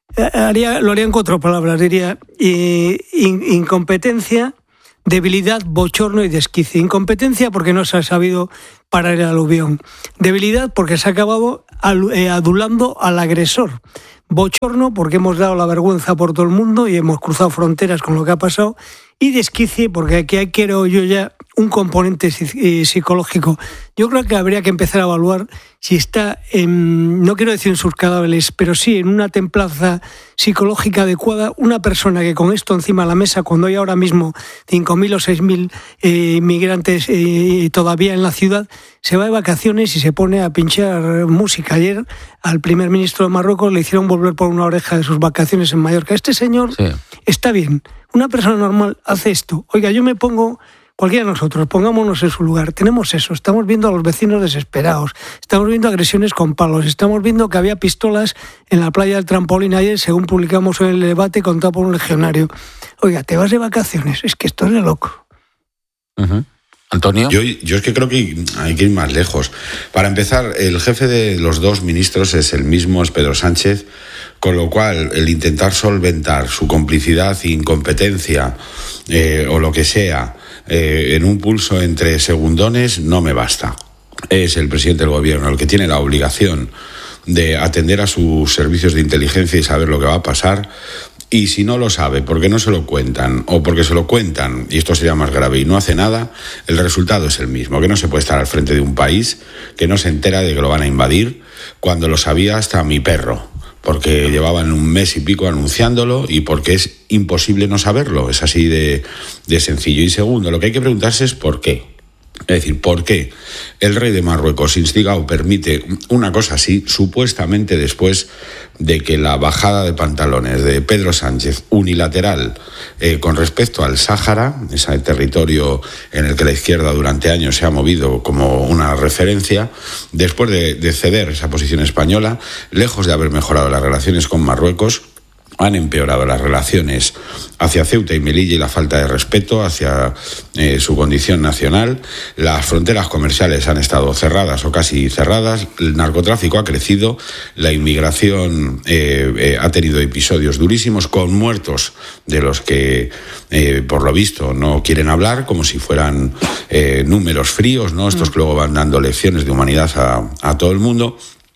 haría, lo haría en cuatro palabras. Diría eh, in, incompetencia, debilidad, bochorno y desquicie. Incompetencia porque no se ha sabido parar el aluvión. Debilidad porque se ha acabado adulando al agresor. Bochorno porque hemos dado la vergüenza por todo el mundo y hemos cruzado fronteras con lo que ha pasado. Y desquicie porque aquí hay, quiero yo ya, un componente psicológico. Yo creo que habría que empezar a evaluar si está, en, no quiero decir en sus cadáveres, pero sí en una templanza psicológica adecuada, una persona que con esto encima de la mesa, cuando hay ahora mismo cinco mil o seis mil eh, inmigrantes eh, todavía en la ciudad, se va de vacaciones y se pone a pinchar música. Ayer al primer ministro de Marruecos le hicieron volver por una oreja de sus vacaciones en Mallorca. Este señor sí. está bien. Una persona normal hace esto. Oiga, yo me pongo, cualquiera de nosotros, pongámonos en su lugar. Tenemos eso, estamos viendo a los vecinos desesperados, estamos viendo agresiones con palos, estamos viendo que había pistolas en la playa del Trampolín ayer, según publicamos en el debate, contado por un legionario. Oiga, te vas de vacaciones, es que esto es de loco. Uh-huh. Antonio. Yo, yo es que creo que hay que ir más lejos. Para empezar, el jefe de los dos ministros es el mismo, es Pedro Sánchez, con lo cual el intentar solventar su complicidad e incompetencia eh, o lo que sea eh, en un pulso entre segundones no me basta. Es el presidente del gobierno el que tiene la obligación de atender a sus servicios de inteligencia y saber lo que va a pasar. Y si no lo sabe, porque no se lo cuentan, o porque se lo cuentan, y esto sería más grave, y no hace nada, el resultado es el mismo, que no se puede estar al frente de un país que no se entera de que lo van a invadir, cuando lo sabía hasta mi perro, porque llevaban un mes y pico anunciándolo, y porque es imposible no saberlo, es así de, de sencillo. Y segundo, lo que hay que preguntarse es por qué. Es decir, ¿por qué el rey de Marruecos instiga o permite una cosa así, supuestamente después de que la bajada de pantalones de Pedro Sánchez unilateral eh, con respecto al Sáhara, ese territorio en el que la izquierda durante años se ha movido como una referencia, después de, de ceder esa posición española, lejos de haber mejorado las relaciones con Marruecos, han empeorado las relaciones hacia Ceuta y Melilla y la falta de respeto hacia eh, su condición nacional. Las fronteras comerciales han estado cerradas o casi cerradas, el narcotráfico ha crecido, la inmigración eh, eh, ha tenido episodios durísimos con muertos de los que, eh, por lo visto, no quieren hablar, como si fueran eh, números fríos, ¿no? Estos que luego van dando lecciones de humanidad a, a todo el mundo.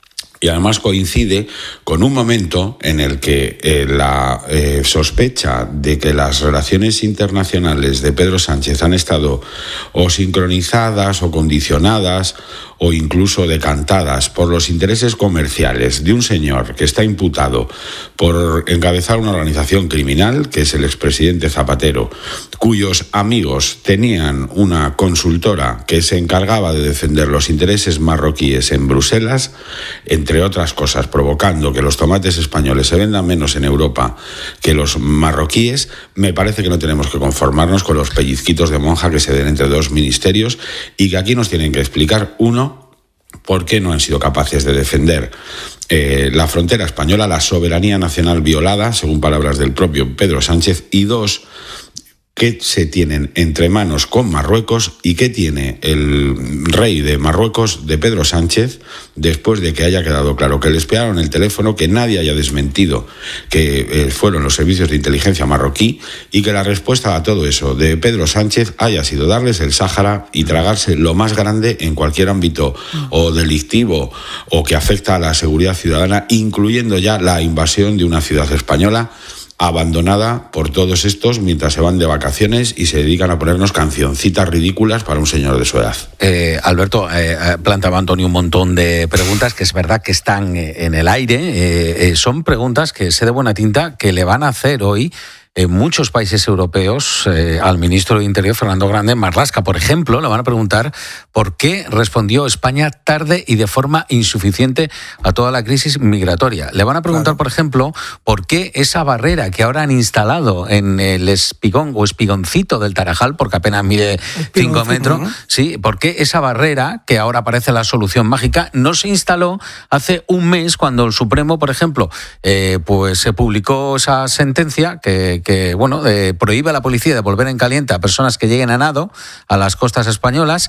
Y además coincide con un momento en el que eh, la eh, sospecha de que las relaciones internacionales de Pedro Sánchez han estado o sincronizadas o condicionadas o incluso decantadas por los intereses comerciales de un señor que está imputado por encabezar una organización criminal, que es el expresidente Zapatero, cuyos amigos tenían una consultora que se encargaba de defender los intereses marroquíes en Bruselas, entre otras cosas provocando que los tomates españoles se vendan menos en Europa que los marroquíes. Me parece que no tenemos que conformarnos con los pellizquitos de monja que se den entre dos ministerios y que aquí nos tienen que explicar, uno, por qué no han sido capaces de defender eh, la frontera española, la soberanía nacional violada, según palabras del propio Pedro Sánchez, y dos, qué se tienen entre manos con Marruecos y qué tiene el rey de Marruecos de Pedro Sánchez después de que haya quedado claro que le espiaron el teléfono, que nadie haya desmentido que eh, fueron los servicios de inteligencia marroquí y que la respuesta a todo eso de Pedro Sánchez haya sido darles el Sáhara y tragarse lo más grande en cualquier ámbito o delictivo o que afecta a la seguridad ciudadana, incluyendo ya la invasión de una ciudad española abandonada por todos estos mientras se van de vacaciones y se dedican a ponernos cancioncitas ridículas para un señor de su edad. Eh, Alberto, eh, planteaba Antonio un montón de preguntas que es verdad que están en el aire. Eh, eh, son preguntas que sé de buena tinta que le van a hacer hoy en muchos países europeos eh, al ministro de Interior, Fernando Grande Marlaska, por ejemplo, le van a preguntar por qué respondió España tarde y de forma insuficiente a toda la crisis migratoria. Le van a preguntar, claro, por ejemplo, por qué esa barrera que ahora han instalado en el espigón o espigoncito del Tarajal, porque apenas mide cinco metros, ¿no? Sí, por qué esa barrera, que ahora parece la solución mágica, no se instaló hace un mes cuando el Supremo, por ejemplo, eh, pues se publicó esa sentencia que, que bueno, eh, prohíbe a la policía de volver en caliente a personas que lleguen a nado a las costas españolas,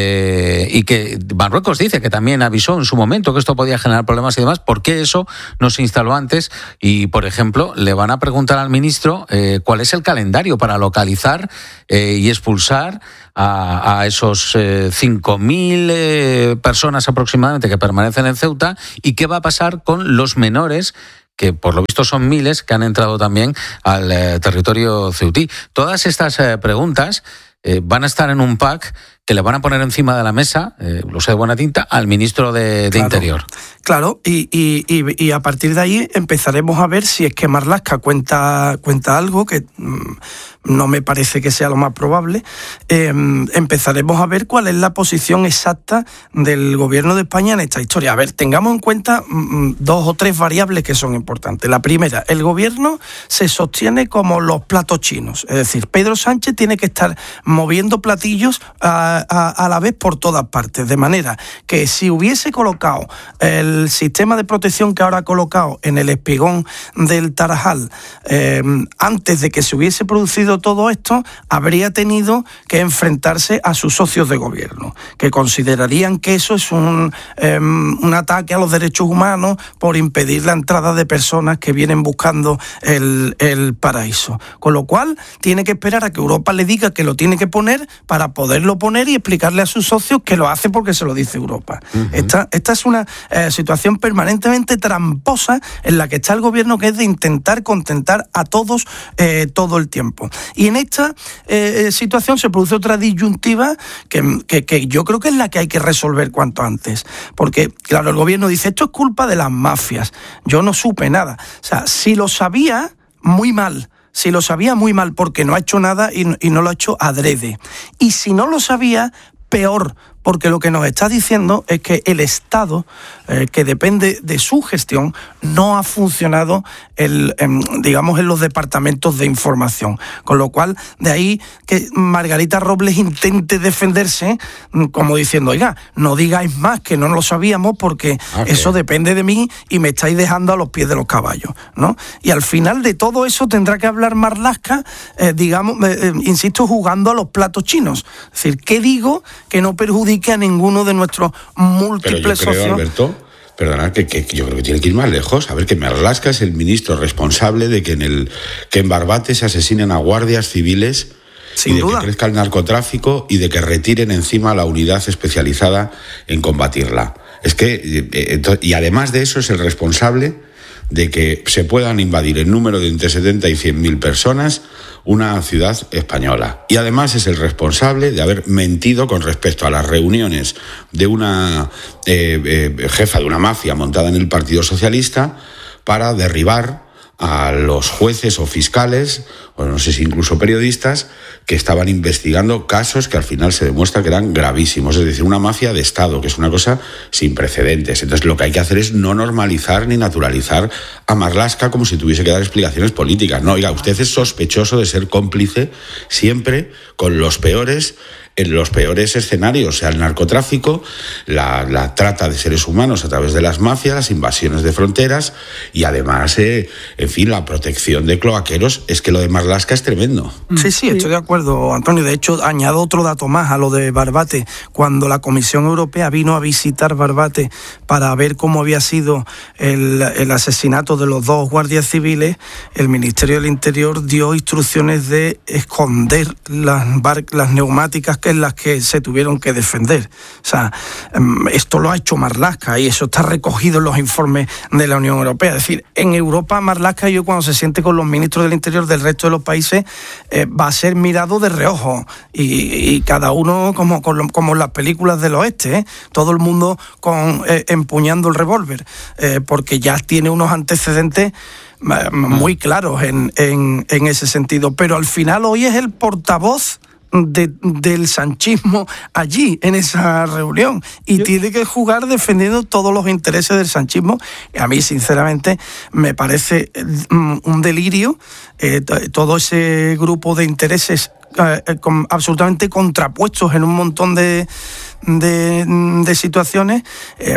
eh, y que Marruecos dice que también avisó en su momento que esto podía generar problemas y demás. ¿Por qué eso no se instaló antes? Y, por ejemplo, le van a preguntar al ministro eh, cuál es el calendario para localizar eh, y expulsar a, a esos eh, cinco mil eh, personas aproximadamente que permanecen en Ceuta, y qué va a pasar con los menores, que por lo visto son miles, que han entrado también al eh, territorio ceutí. Todas estas eh, preguntas eh, van a estar en un pack que le van a poner encima de la mesa, eh, lo sé de buena tinta, al ministro de, de claro, Interior. Claro, y, y, y, y a partir de ahí empezaremos a ver si es que Marlaska cuenta, cuenta algo que mmm, no me parece que sea lo más probable. Eh, empezaremos a ver cuál es la posición exacta del gobierno de España en esta historia. A ver, tengamos en cuenta mmm, dos o tres variables que son importantes. La primera, el gobierno se sostiene como los platos chinos, es decir, Pedro Sánchez tiene que estar moviendo platillos a A, a la vez por todas partes, de manera que si hubiese colocado el sistema de protección que ahora ha colocado en el espigón del Tarajal eh, antes de que se hubiese producido todo esto, habría tenido que enfrentarse a sus socios de gobierno, que considerarían que eso es un, eh, un ataque a los derechos humanos por impedir la entrada de personas que vienen buscando el, el paraíso. Con lo cual, tiene que esperar a que Europa le diga que lo tiene que poner para poderlo poner y explicarle a sus socios que lo hace porque se lo dice Europa. Uh-huh. Esta, esta es una eh, situación permanentemente tramposa en la que está el gobierno, que es de intentar contentar a todos eh, todo el tiempo. Y en esta eh, situación se produce otra disyuntiva que, que, que yo creo que es la que hay que resolver cuanto antes. Porque, claro, el gobierno dice, esto es culpa de las mafias. Yo no supe nada. O sea, si lo sabía, muy mal. Si lo sabía, muy mal, porque no ha hecho nada y, y no lo ha hecho adrede. Y si no lo sabía, peor, porque lo que nos está diciendo es que el Estado, eh, que depende de su gestión, no ha funcionado el, en, digamos, en los departamentos de información. Con lo cual, de ahí que Margarita Robles intente defenderse como diciendo, oiga, no digáis más que no lo sabíamos porque okay. eso depende de mí y me estáis dejando a los pies de los caballos, ¿no? Y al final de todo eso tendrá que hablar Marlaska, eh, digamos, eh, insisto, jugando a los platos chinos. Es decir, ¿qué digo que no perjudique a ninguno de nuestros múltiples Pero yo creo, socios? Alberto, perdona, que, que, que yo creo que tiene que ir más lejos. A ver, que Marlaska es el ministro responsable de que en el que en Barbate se asesinen a guardias civiles, sin y de duda. que crezca el narcotráfico y de que retiren encima la unidad especializada en combatirla. Es que, eh, y además de eso, es el responsable de que se puedan invadir en número de entre setenta y cien mil personas una ciudad española. Y además es el responsable de haber mentido con respecto a las reuniones de una eh, eh, jefa de una mafia montada en el Partido Socialista para derribar a los jueces o fiscales, o no sé si incluso periodistas, que estaban investigando casos que al final se demuestra que eran gravísimos. Es decir, una mafia de Estado, que es una cosa sin precedentes. Entonces lo que hay que hacer es no normalizar ni naturalizar a Marlaska como si tuviese que dar explicaciones políticas. No, oiga, usted es sospechoso de ser cómplice siempre con los peores en los peores escenarios, o sea, el narcotráfico, la, la trata de seres humanos a través de las mafias, las invasiones de fronteras y además, eh, en fin, la protección de cloaqueros. Es que lo de Marlaska es tremendo. Sí, sí, estoy de acuerdo, Antonio. De hecho, añado otro dato más a lo de Barbate. Cuando la Comisión Europea vino a visitar Barbate para ver cómo había sido el, el asesinato de los dos guardias civiles, el Ministerio del Interior dio instrucciones de esconder las, bar- las neumáticas que en las que se tuvieron que defender. O sea, esto lo ha hecho Marlaska y eso está recogido en los informes de la Unión Europea. Es decir, en Europa, Marlaska, yo cuando se siente con los ministros del Interior del resto de los países, eh, va a ser mirado de reojo y, y cada uno como, como en las películas del oeste, ¿eh? Todo el mundo con, eh, empuñando el revólver, eh, porque ya tiene unos antecedentes muy claros en, en, en ese sentido. Pero al final hoy es el portavoz De, del sanchismo allí en esa reunión y Yo... tiene que jugar defendiendo todos los intereses del sanchismo. A mí sinceramente me parece un delirio eh, todo ese grupo de intereses eh, con, absolutamente contrapuestos en un montón de De, de situaciones eh,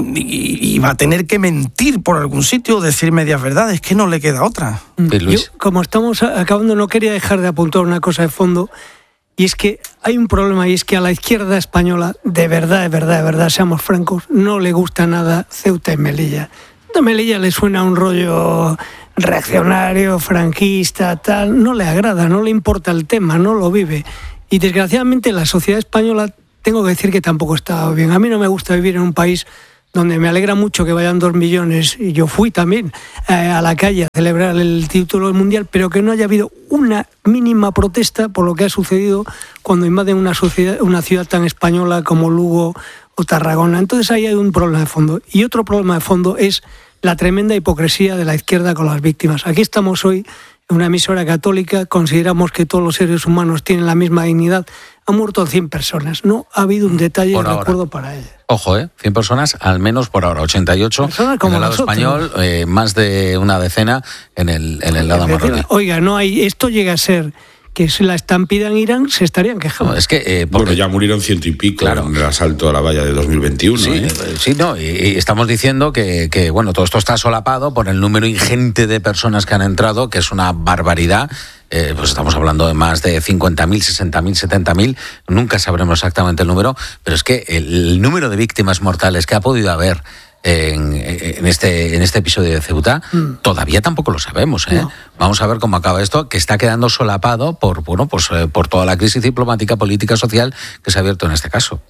y, y va a tener que mentir por algún sitio, decir medias verdades, que no le queda otra. Yo, como estamos acabando, no quería dejar de apuntar una cosa de fondo. Y es que hay un problema, y es que a la izquierda española, de verdad, de verdad, de verdad, seamos francos, no le gusta nada Ceuta y Melilla. A Melilla le suena un rollo reaccionario, franquista, tal, no le agrada, no le importa el tema, no lo vive. Y desgraciadamente la sociedad española, tengo que decir que tampoco está bien. A mí no me gusta vivir en un país donde me alegra mucho que vayan dos millones, y yo fui también eh, a la calle a celebrar el título del Mundial, pero que no haya habido una mínima protesta por lo que ha sucedido cuando invaden una, sociedad, una ciudad tan española como Lugo o Tarragona. Entonces ahí hay un problema de fondo. Y otro problema de fondo es la tremenda hipocresía de la izquierda con las víctimas. Aquí estamos hoy en una emisora católica, consideramos que todos los seres humanos tienen la misma dignidad. Han muerto cien personas, no ha habido un detalle de recuerdo para ellas. Ojo, ¿eh? cien personas, al menos por ahora, ochenta y ocho en el lado nosotros. español, eh, más de una decena en el, en el lado marroquí. Oiga, no hay, esto llega a ser que si la estampida en Irán se estarían quejando. No, es que, eh, porque... Bueno, ya murieron ciento y pico claro. en el asalto a la valla de dos mil veintiuno. Sí, ¿eh? sí no, y, y estamos diciendo que, que bueno, todo esto está solapado por el número ingente de personas que han entrado, que es una barbaridad. Eh, pues estamos hablando de más de cincuenta mil, sesenta mil, setenta mil, nunca sabremos exactamente el número, pero es que el, el número de víctimas mortales que ha podido haber en, en, este, en este episodio de Ceuta, mm. todavía tampoco lo sabemos. ¿eh? No. Vamos a ver cómo acaba esto, que está quedando solapado por, bueno, pues, eh, por toda la crisis diplomática, política, social que se ha abierto en este caso.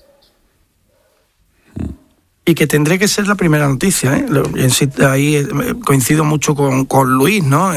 Y que tendría que ser la primera noticia, ¿eh? Ahí coincido mucho con, con Luis, ¿no?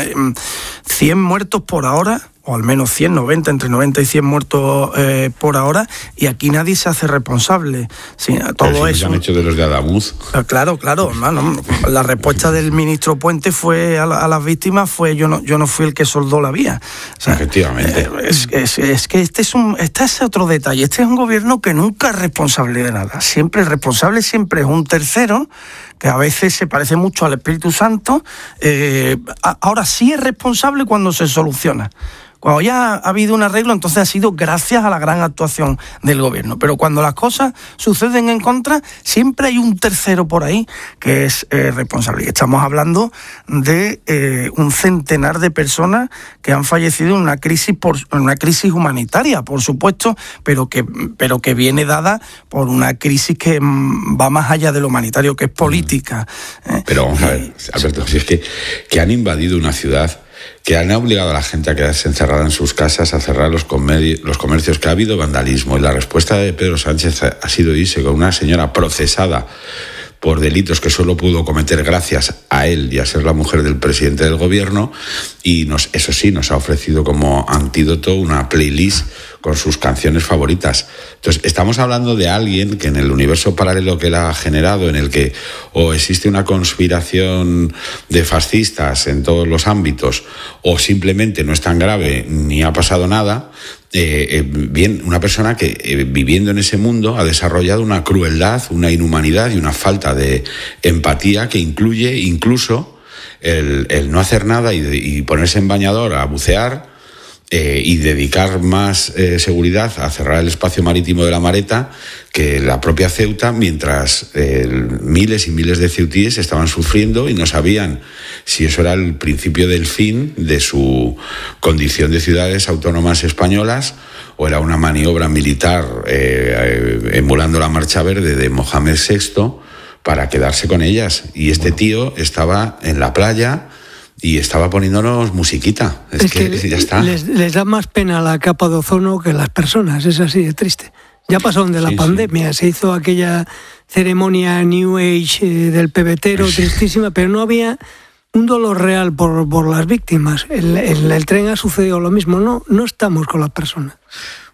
cien muertos por ahora, o al menos cien, noventa, entre noventa y cien muertos eh, por ahora, y aquí nadie se hace responsable. Sí, todo eso. Se han hecho de los de Adamuz. Claro, claro, hermano. La respuesta del ministro Puente fue a, la, a las víctimas fue yo no, yo no fui el que soldó la vía. O sea, efectivamente. Eh, es, es, es que este es un, este es otro detalle. Este es un gobierno que nunca es responsable de nada. Siempre el responsable siempre es un tercero, que a veces se parece mucho al Espíritu Santo. Eh, ahora sí es responsable cuando se soluciona. Cuando ya ha habido un arreglo, entonces ha sido gracias a la gran actuación del gobierno. Pero cuando las cosas suceden en contra, siempre hay un tercero por ahí que es eh, responsable. Y estamos hablando de eh, un centenar de personas que han fallecido en una crisis por en una crisis humanitaria, por supuesto, pero que pero que viene dada por una crisis que mm, va más allá de lo humanitario, que es política. ¿eh? Pero vamos a ver, Alberto, si es que, que han invadido una ciudad, que han obligado a la gente a quedarse encerrada en sus casas, a cerrar los, comer- los comercios, que ha habido vandalismo. Y la respuesta de Pedro Sánchez ha, ha sido irse con una señora procesada por delitos que solo pudo cometer gracias a él y a ser la mujer del presidente del gobierno, y nos, eso sí, nos ha ofrecido como antídoto una playlist con sus canciones favoritas. Entonces, estamos hablando de alguien que en el universo paralelo que él ha generado, en el que o existe una conspiración de fascistas en todos los ámbitos, o simplemente no es tan grave ni ha pasado nada, eh, eh, bien, una persona que eh, viviendo en ese mundo ha desarrollado una crueldad, una inhumanidad y una falta de empatía que incluye incluso el, el no hacer nada y, y ponerse en bañador a bucear, Eh, y dedicar más eh, seguridad a cerrar el espacio marítimo de la Mareta que la propia Ceuta, mientras eh, miles y miles de ceutíes estaban sufriendo y no sabían si eso era el principio del fin de su condición de ciudades autónomas españolas o era una maniobra militar eh, eh, emulando la Marcha Verde de Mohamed sexto para quedarse con ellas. Y este tío estaba en la playa y estaba poniéndonos musiquita. Es, es que, que ya está. Les, les da más pena la capa de ozono que las personas, es así de triste. Ya pasó de la sí, pandemia, sí. Se hizo aquella ceremonia New Age eh, del pebetero, sí. Tristísima, pero no había un dolor real por, por las víctimas. En el, el, el tren ha sucedido lo mismo, no, no estamos con las personas.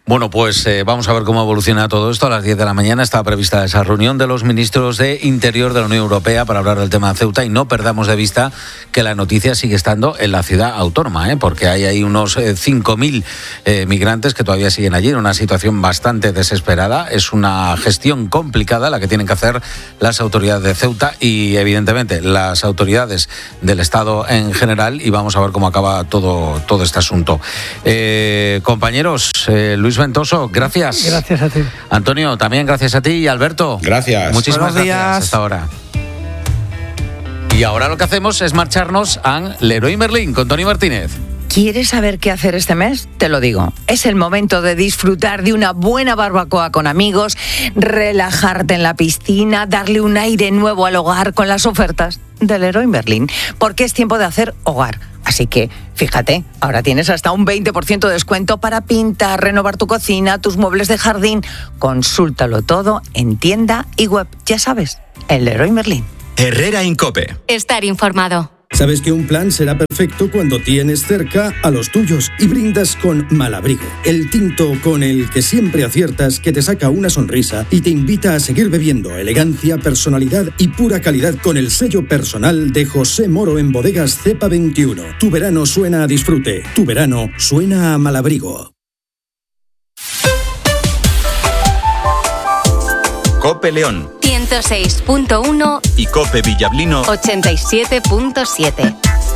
Bueno, pues eh, vamos a ver cómo evoluciona todo esto. A las diez de la mañana está prevista esa reunión de los ministros de Interior de la Unión Europea para hablar del tema de Ceuta, y no perdamos de vista que la noticia sigue estando en la ciudad autónoma, ¿eh? porque hay ahí unos eh, cinco mil eh, migrantes que todavía siguen allí en una situación bastante desesperada. Es una gestión complicada la que tienen que hacer las autoridades de Ceuta y, evidentemente, las autoridades del Estado en general, y vamos a ver cómo acaba todo, todo este asunto. Eh, compañeros, eh, Luis Ventoso, gracias. Gracias a ti. Antonio, también gracias a ti. Y Alberto. Gracias. Muchísimas Buenos gracias días. hasta ahora. Y ahora lo que hacemos es marcharnos a Leroy Merlin con Tony Martínez. ¿Quieres saber qué hacer este mes? Te lo digo. Es el momento de disfrutar de una buena barbacoa con amigos, relajarte en la piscina, darle un aire nuevo al hogar con las ofertas del Leroy Merlin, porque es tiempo de hacer hogar. Así que, fíjate, ahora tienes hasta un veinte por ciento de descuento para pintar, renovar tu cocina, tus muebles de jardín. Consúltalo todo en tienda y web. Ya sabes, el Leroy Merlin. Herrera Incope. Estar informado. Sabes que un plan será perfecto cuando tienes cerca a los tuyos y brindas con Malabrigo, el tinto con el que siempre aciertas, que te saca una sonrisa y te invita a seguir bebiendo. Elegancia, personalidad y pura calidad con el sello personal de José Moro en Bodegas Cepa veintiuno. Tu verano suena a disfrute, tu verano suena a Malabrigo. Cope León ciento seis punto uno y Cope Villablino ochenta y siete punto siete.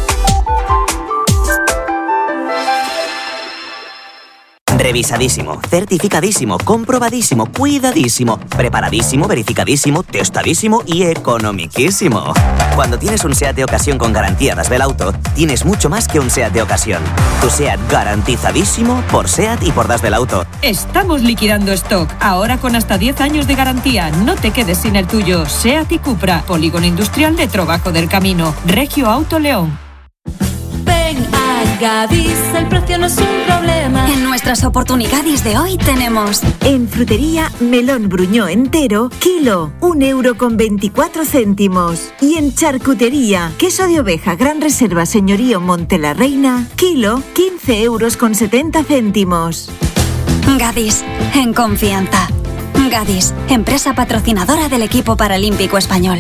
Revisadísimo, certificadísimo, comprobadísimo, cuidadísimo, preparadísimo, verificadísimo, testadísimo y economiquísimo. Cuando tienes un SEAT de ocasión con garantía Das Belauto, tienes mucho más que un SEAT de ocasión. Tu SEAT garantizadísimo por SEAT y por Das Belauto. Estamos liquidando stock, ahora con hasta diez años de garantía. No te quedes sin el tuyo. SEAT y Cupra, Polígono Industrial de Trobajo del Camino, Regio Auto León. Ven a Gadis, el precio no es un problema. En nuestras oportunidades de hoy tenemos: en frutería, melón bruñó entero, kilo, un euro con veinticuatro céntimos. Y en charcutería, queso de oveja Gran Reserva Señorío Monte la Reina, kilo, quince euros con setenta céntimos. Gadis, en confianza. Gadis, empresa patrocinadora del equipo paralímpico español.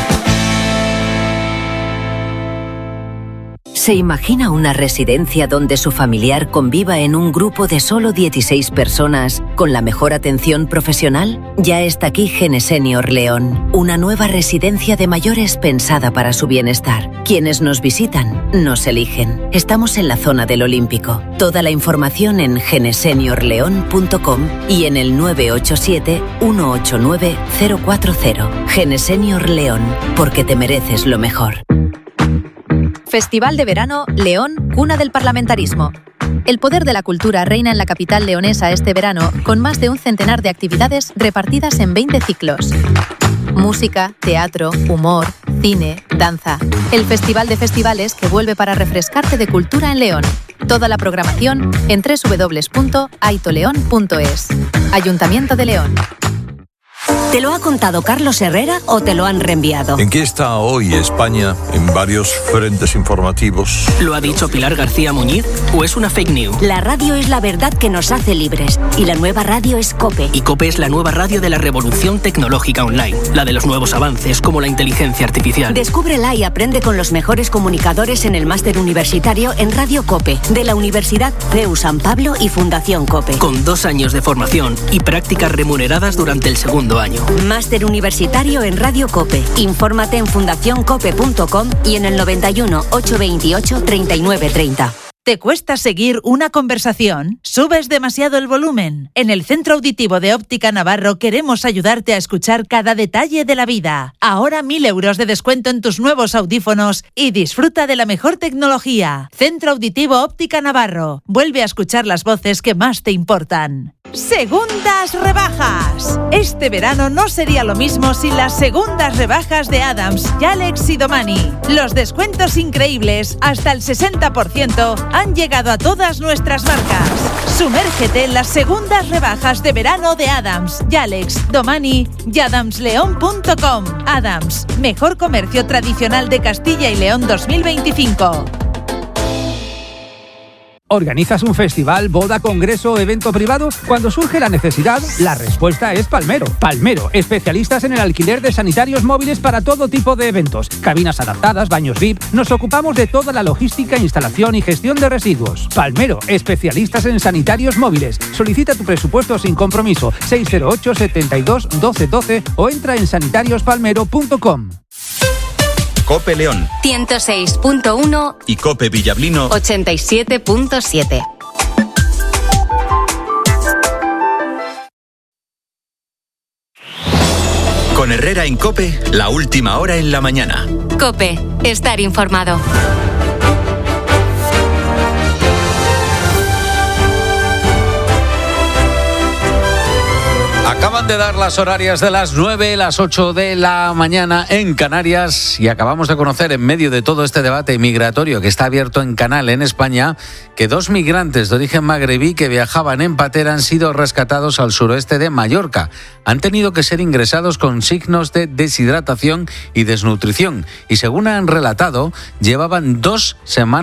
¿Se imagina una residencia donde su familiar conviva en un grupo de solo dieciséis personas con la mejor atención profesional? Ya está aquí Genesenior León, una nueva residencia de mayores pensada para su bienestar. Quienes nos visitan, nos eligen. Estamos en la zona del Olímpico. Toda la información en genesenior león punto com y en el nueve ocho siete, uno ocho nueve, cero cuatro cero. Genesenior León, porque te mereces lo mejor. Festival de Verano León, cuna del parlamentarismo. El poder de la cultura reina en la capital leonesa este verano, con más de un centenar de actividades repartidas en veinte ciclos. Música, teatro, humor, cine, danza. El festival de festivales que vuelve para refrescarte de cultura en León. Toda la programación en doble u doble u doble u punto aitoleón punto es. Ayuntamiento de León. ¿Te lo ha contado Carlos Herrera o te lo han reenviado? ¿En qué está hoy España en varios frentes informativos? ¿Lo ha dicho Pilar García Muñiz o es una fake news? La radio es la verdad que nos hace libres y la nueva radio es COPE. Y COPE es la nueva radio de la revolución tecnológica online, la de los nuevos avances como la inteligencia artificial. Descúbrela y aprende con los mejores comunicadores en el máster universitario en Radio COPE de la Universidad C E U San Pablo y Fundación COPE. Con dos años de formación y prácticas remuneradas durante el segundo año. Máster universitario en Radio COPE. Infórmate en fundación cope punto com y en el noventa y uno, ochocientos veintiocho, treinta y nueve treinta. ¿Te cuesta seguir una conversación? ¿Subes demasiado el volumen? En el Centro Auditivo de Óptica Navarro queremos ayudarte a escuchar cada detalle de la vida. Ahora mil euros de descuento en tus nuevos audífonos y disfruta de la mejor tecnología. Centro Auditivo Óptica Navarro. Vuelve a escuchar las voces que más te importan. Segundas rebajas. Este verano no sería lo mismo sin las segundas rebajas de Adams, Yalex y Domani. Los descuentos increíbles, hasta el sesenta por ciento, han llegado a todas nuestras marcas. Sumérgete en las segundas rebajas de verano de Adams, Yalex, Domani y adams león punto com. Adams, mejor comercio tradicional de Castilla y León dos mil veinticinco. ¿Organizas un festival, boda, congreso o evento privado? Cuando surge la necesidad, la respuesta es Palmero. Palmero, especialistas en el alquiler de sanitarios móviles para todo tipo de eventos. Cabinas adaptadas, baños V I P. Nos ocupamos de toda la logística, instalación y gestión de residuos. Palmero, especialistas en sanitarios móviles. Solicita tu presupuesto sin compromiso. seis cero ocho, setenta y dos, doce doce o entra en sanitarios palmero punto com. Cope León ciento seis punto uno y Cope Villablino ochenta y siete punto siete. Con Herrera en Cope, la última hora en la mañana. Cope, estar informado. Acaban de dar las horarias de las nueve, las ocho de la mañana en Canarias y acabamos de conocer en medio de todo este debate migratorio que está abierto en Canal en España que dos migrantes de origen magrebí que viajaban en patera han sido rescatados al suroeste de Mallorca. Han tenido que ser ingresados con signos de deshidratación y desnutrición y según han relatado llevaban dos semanas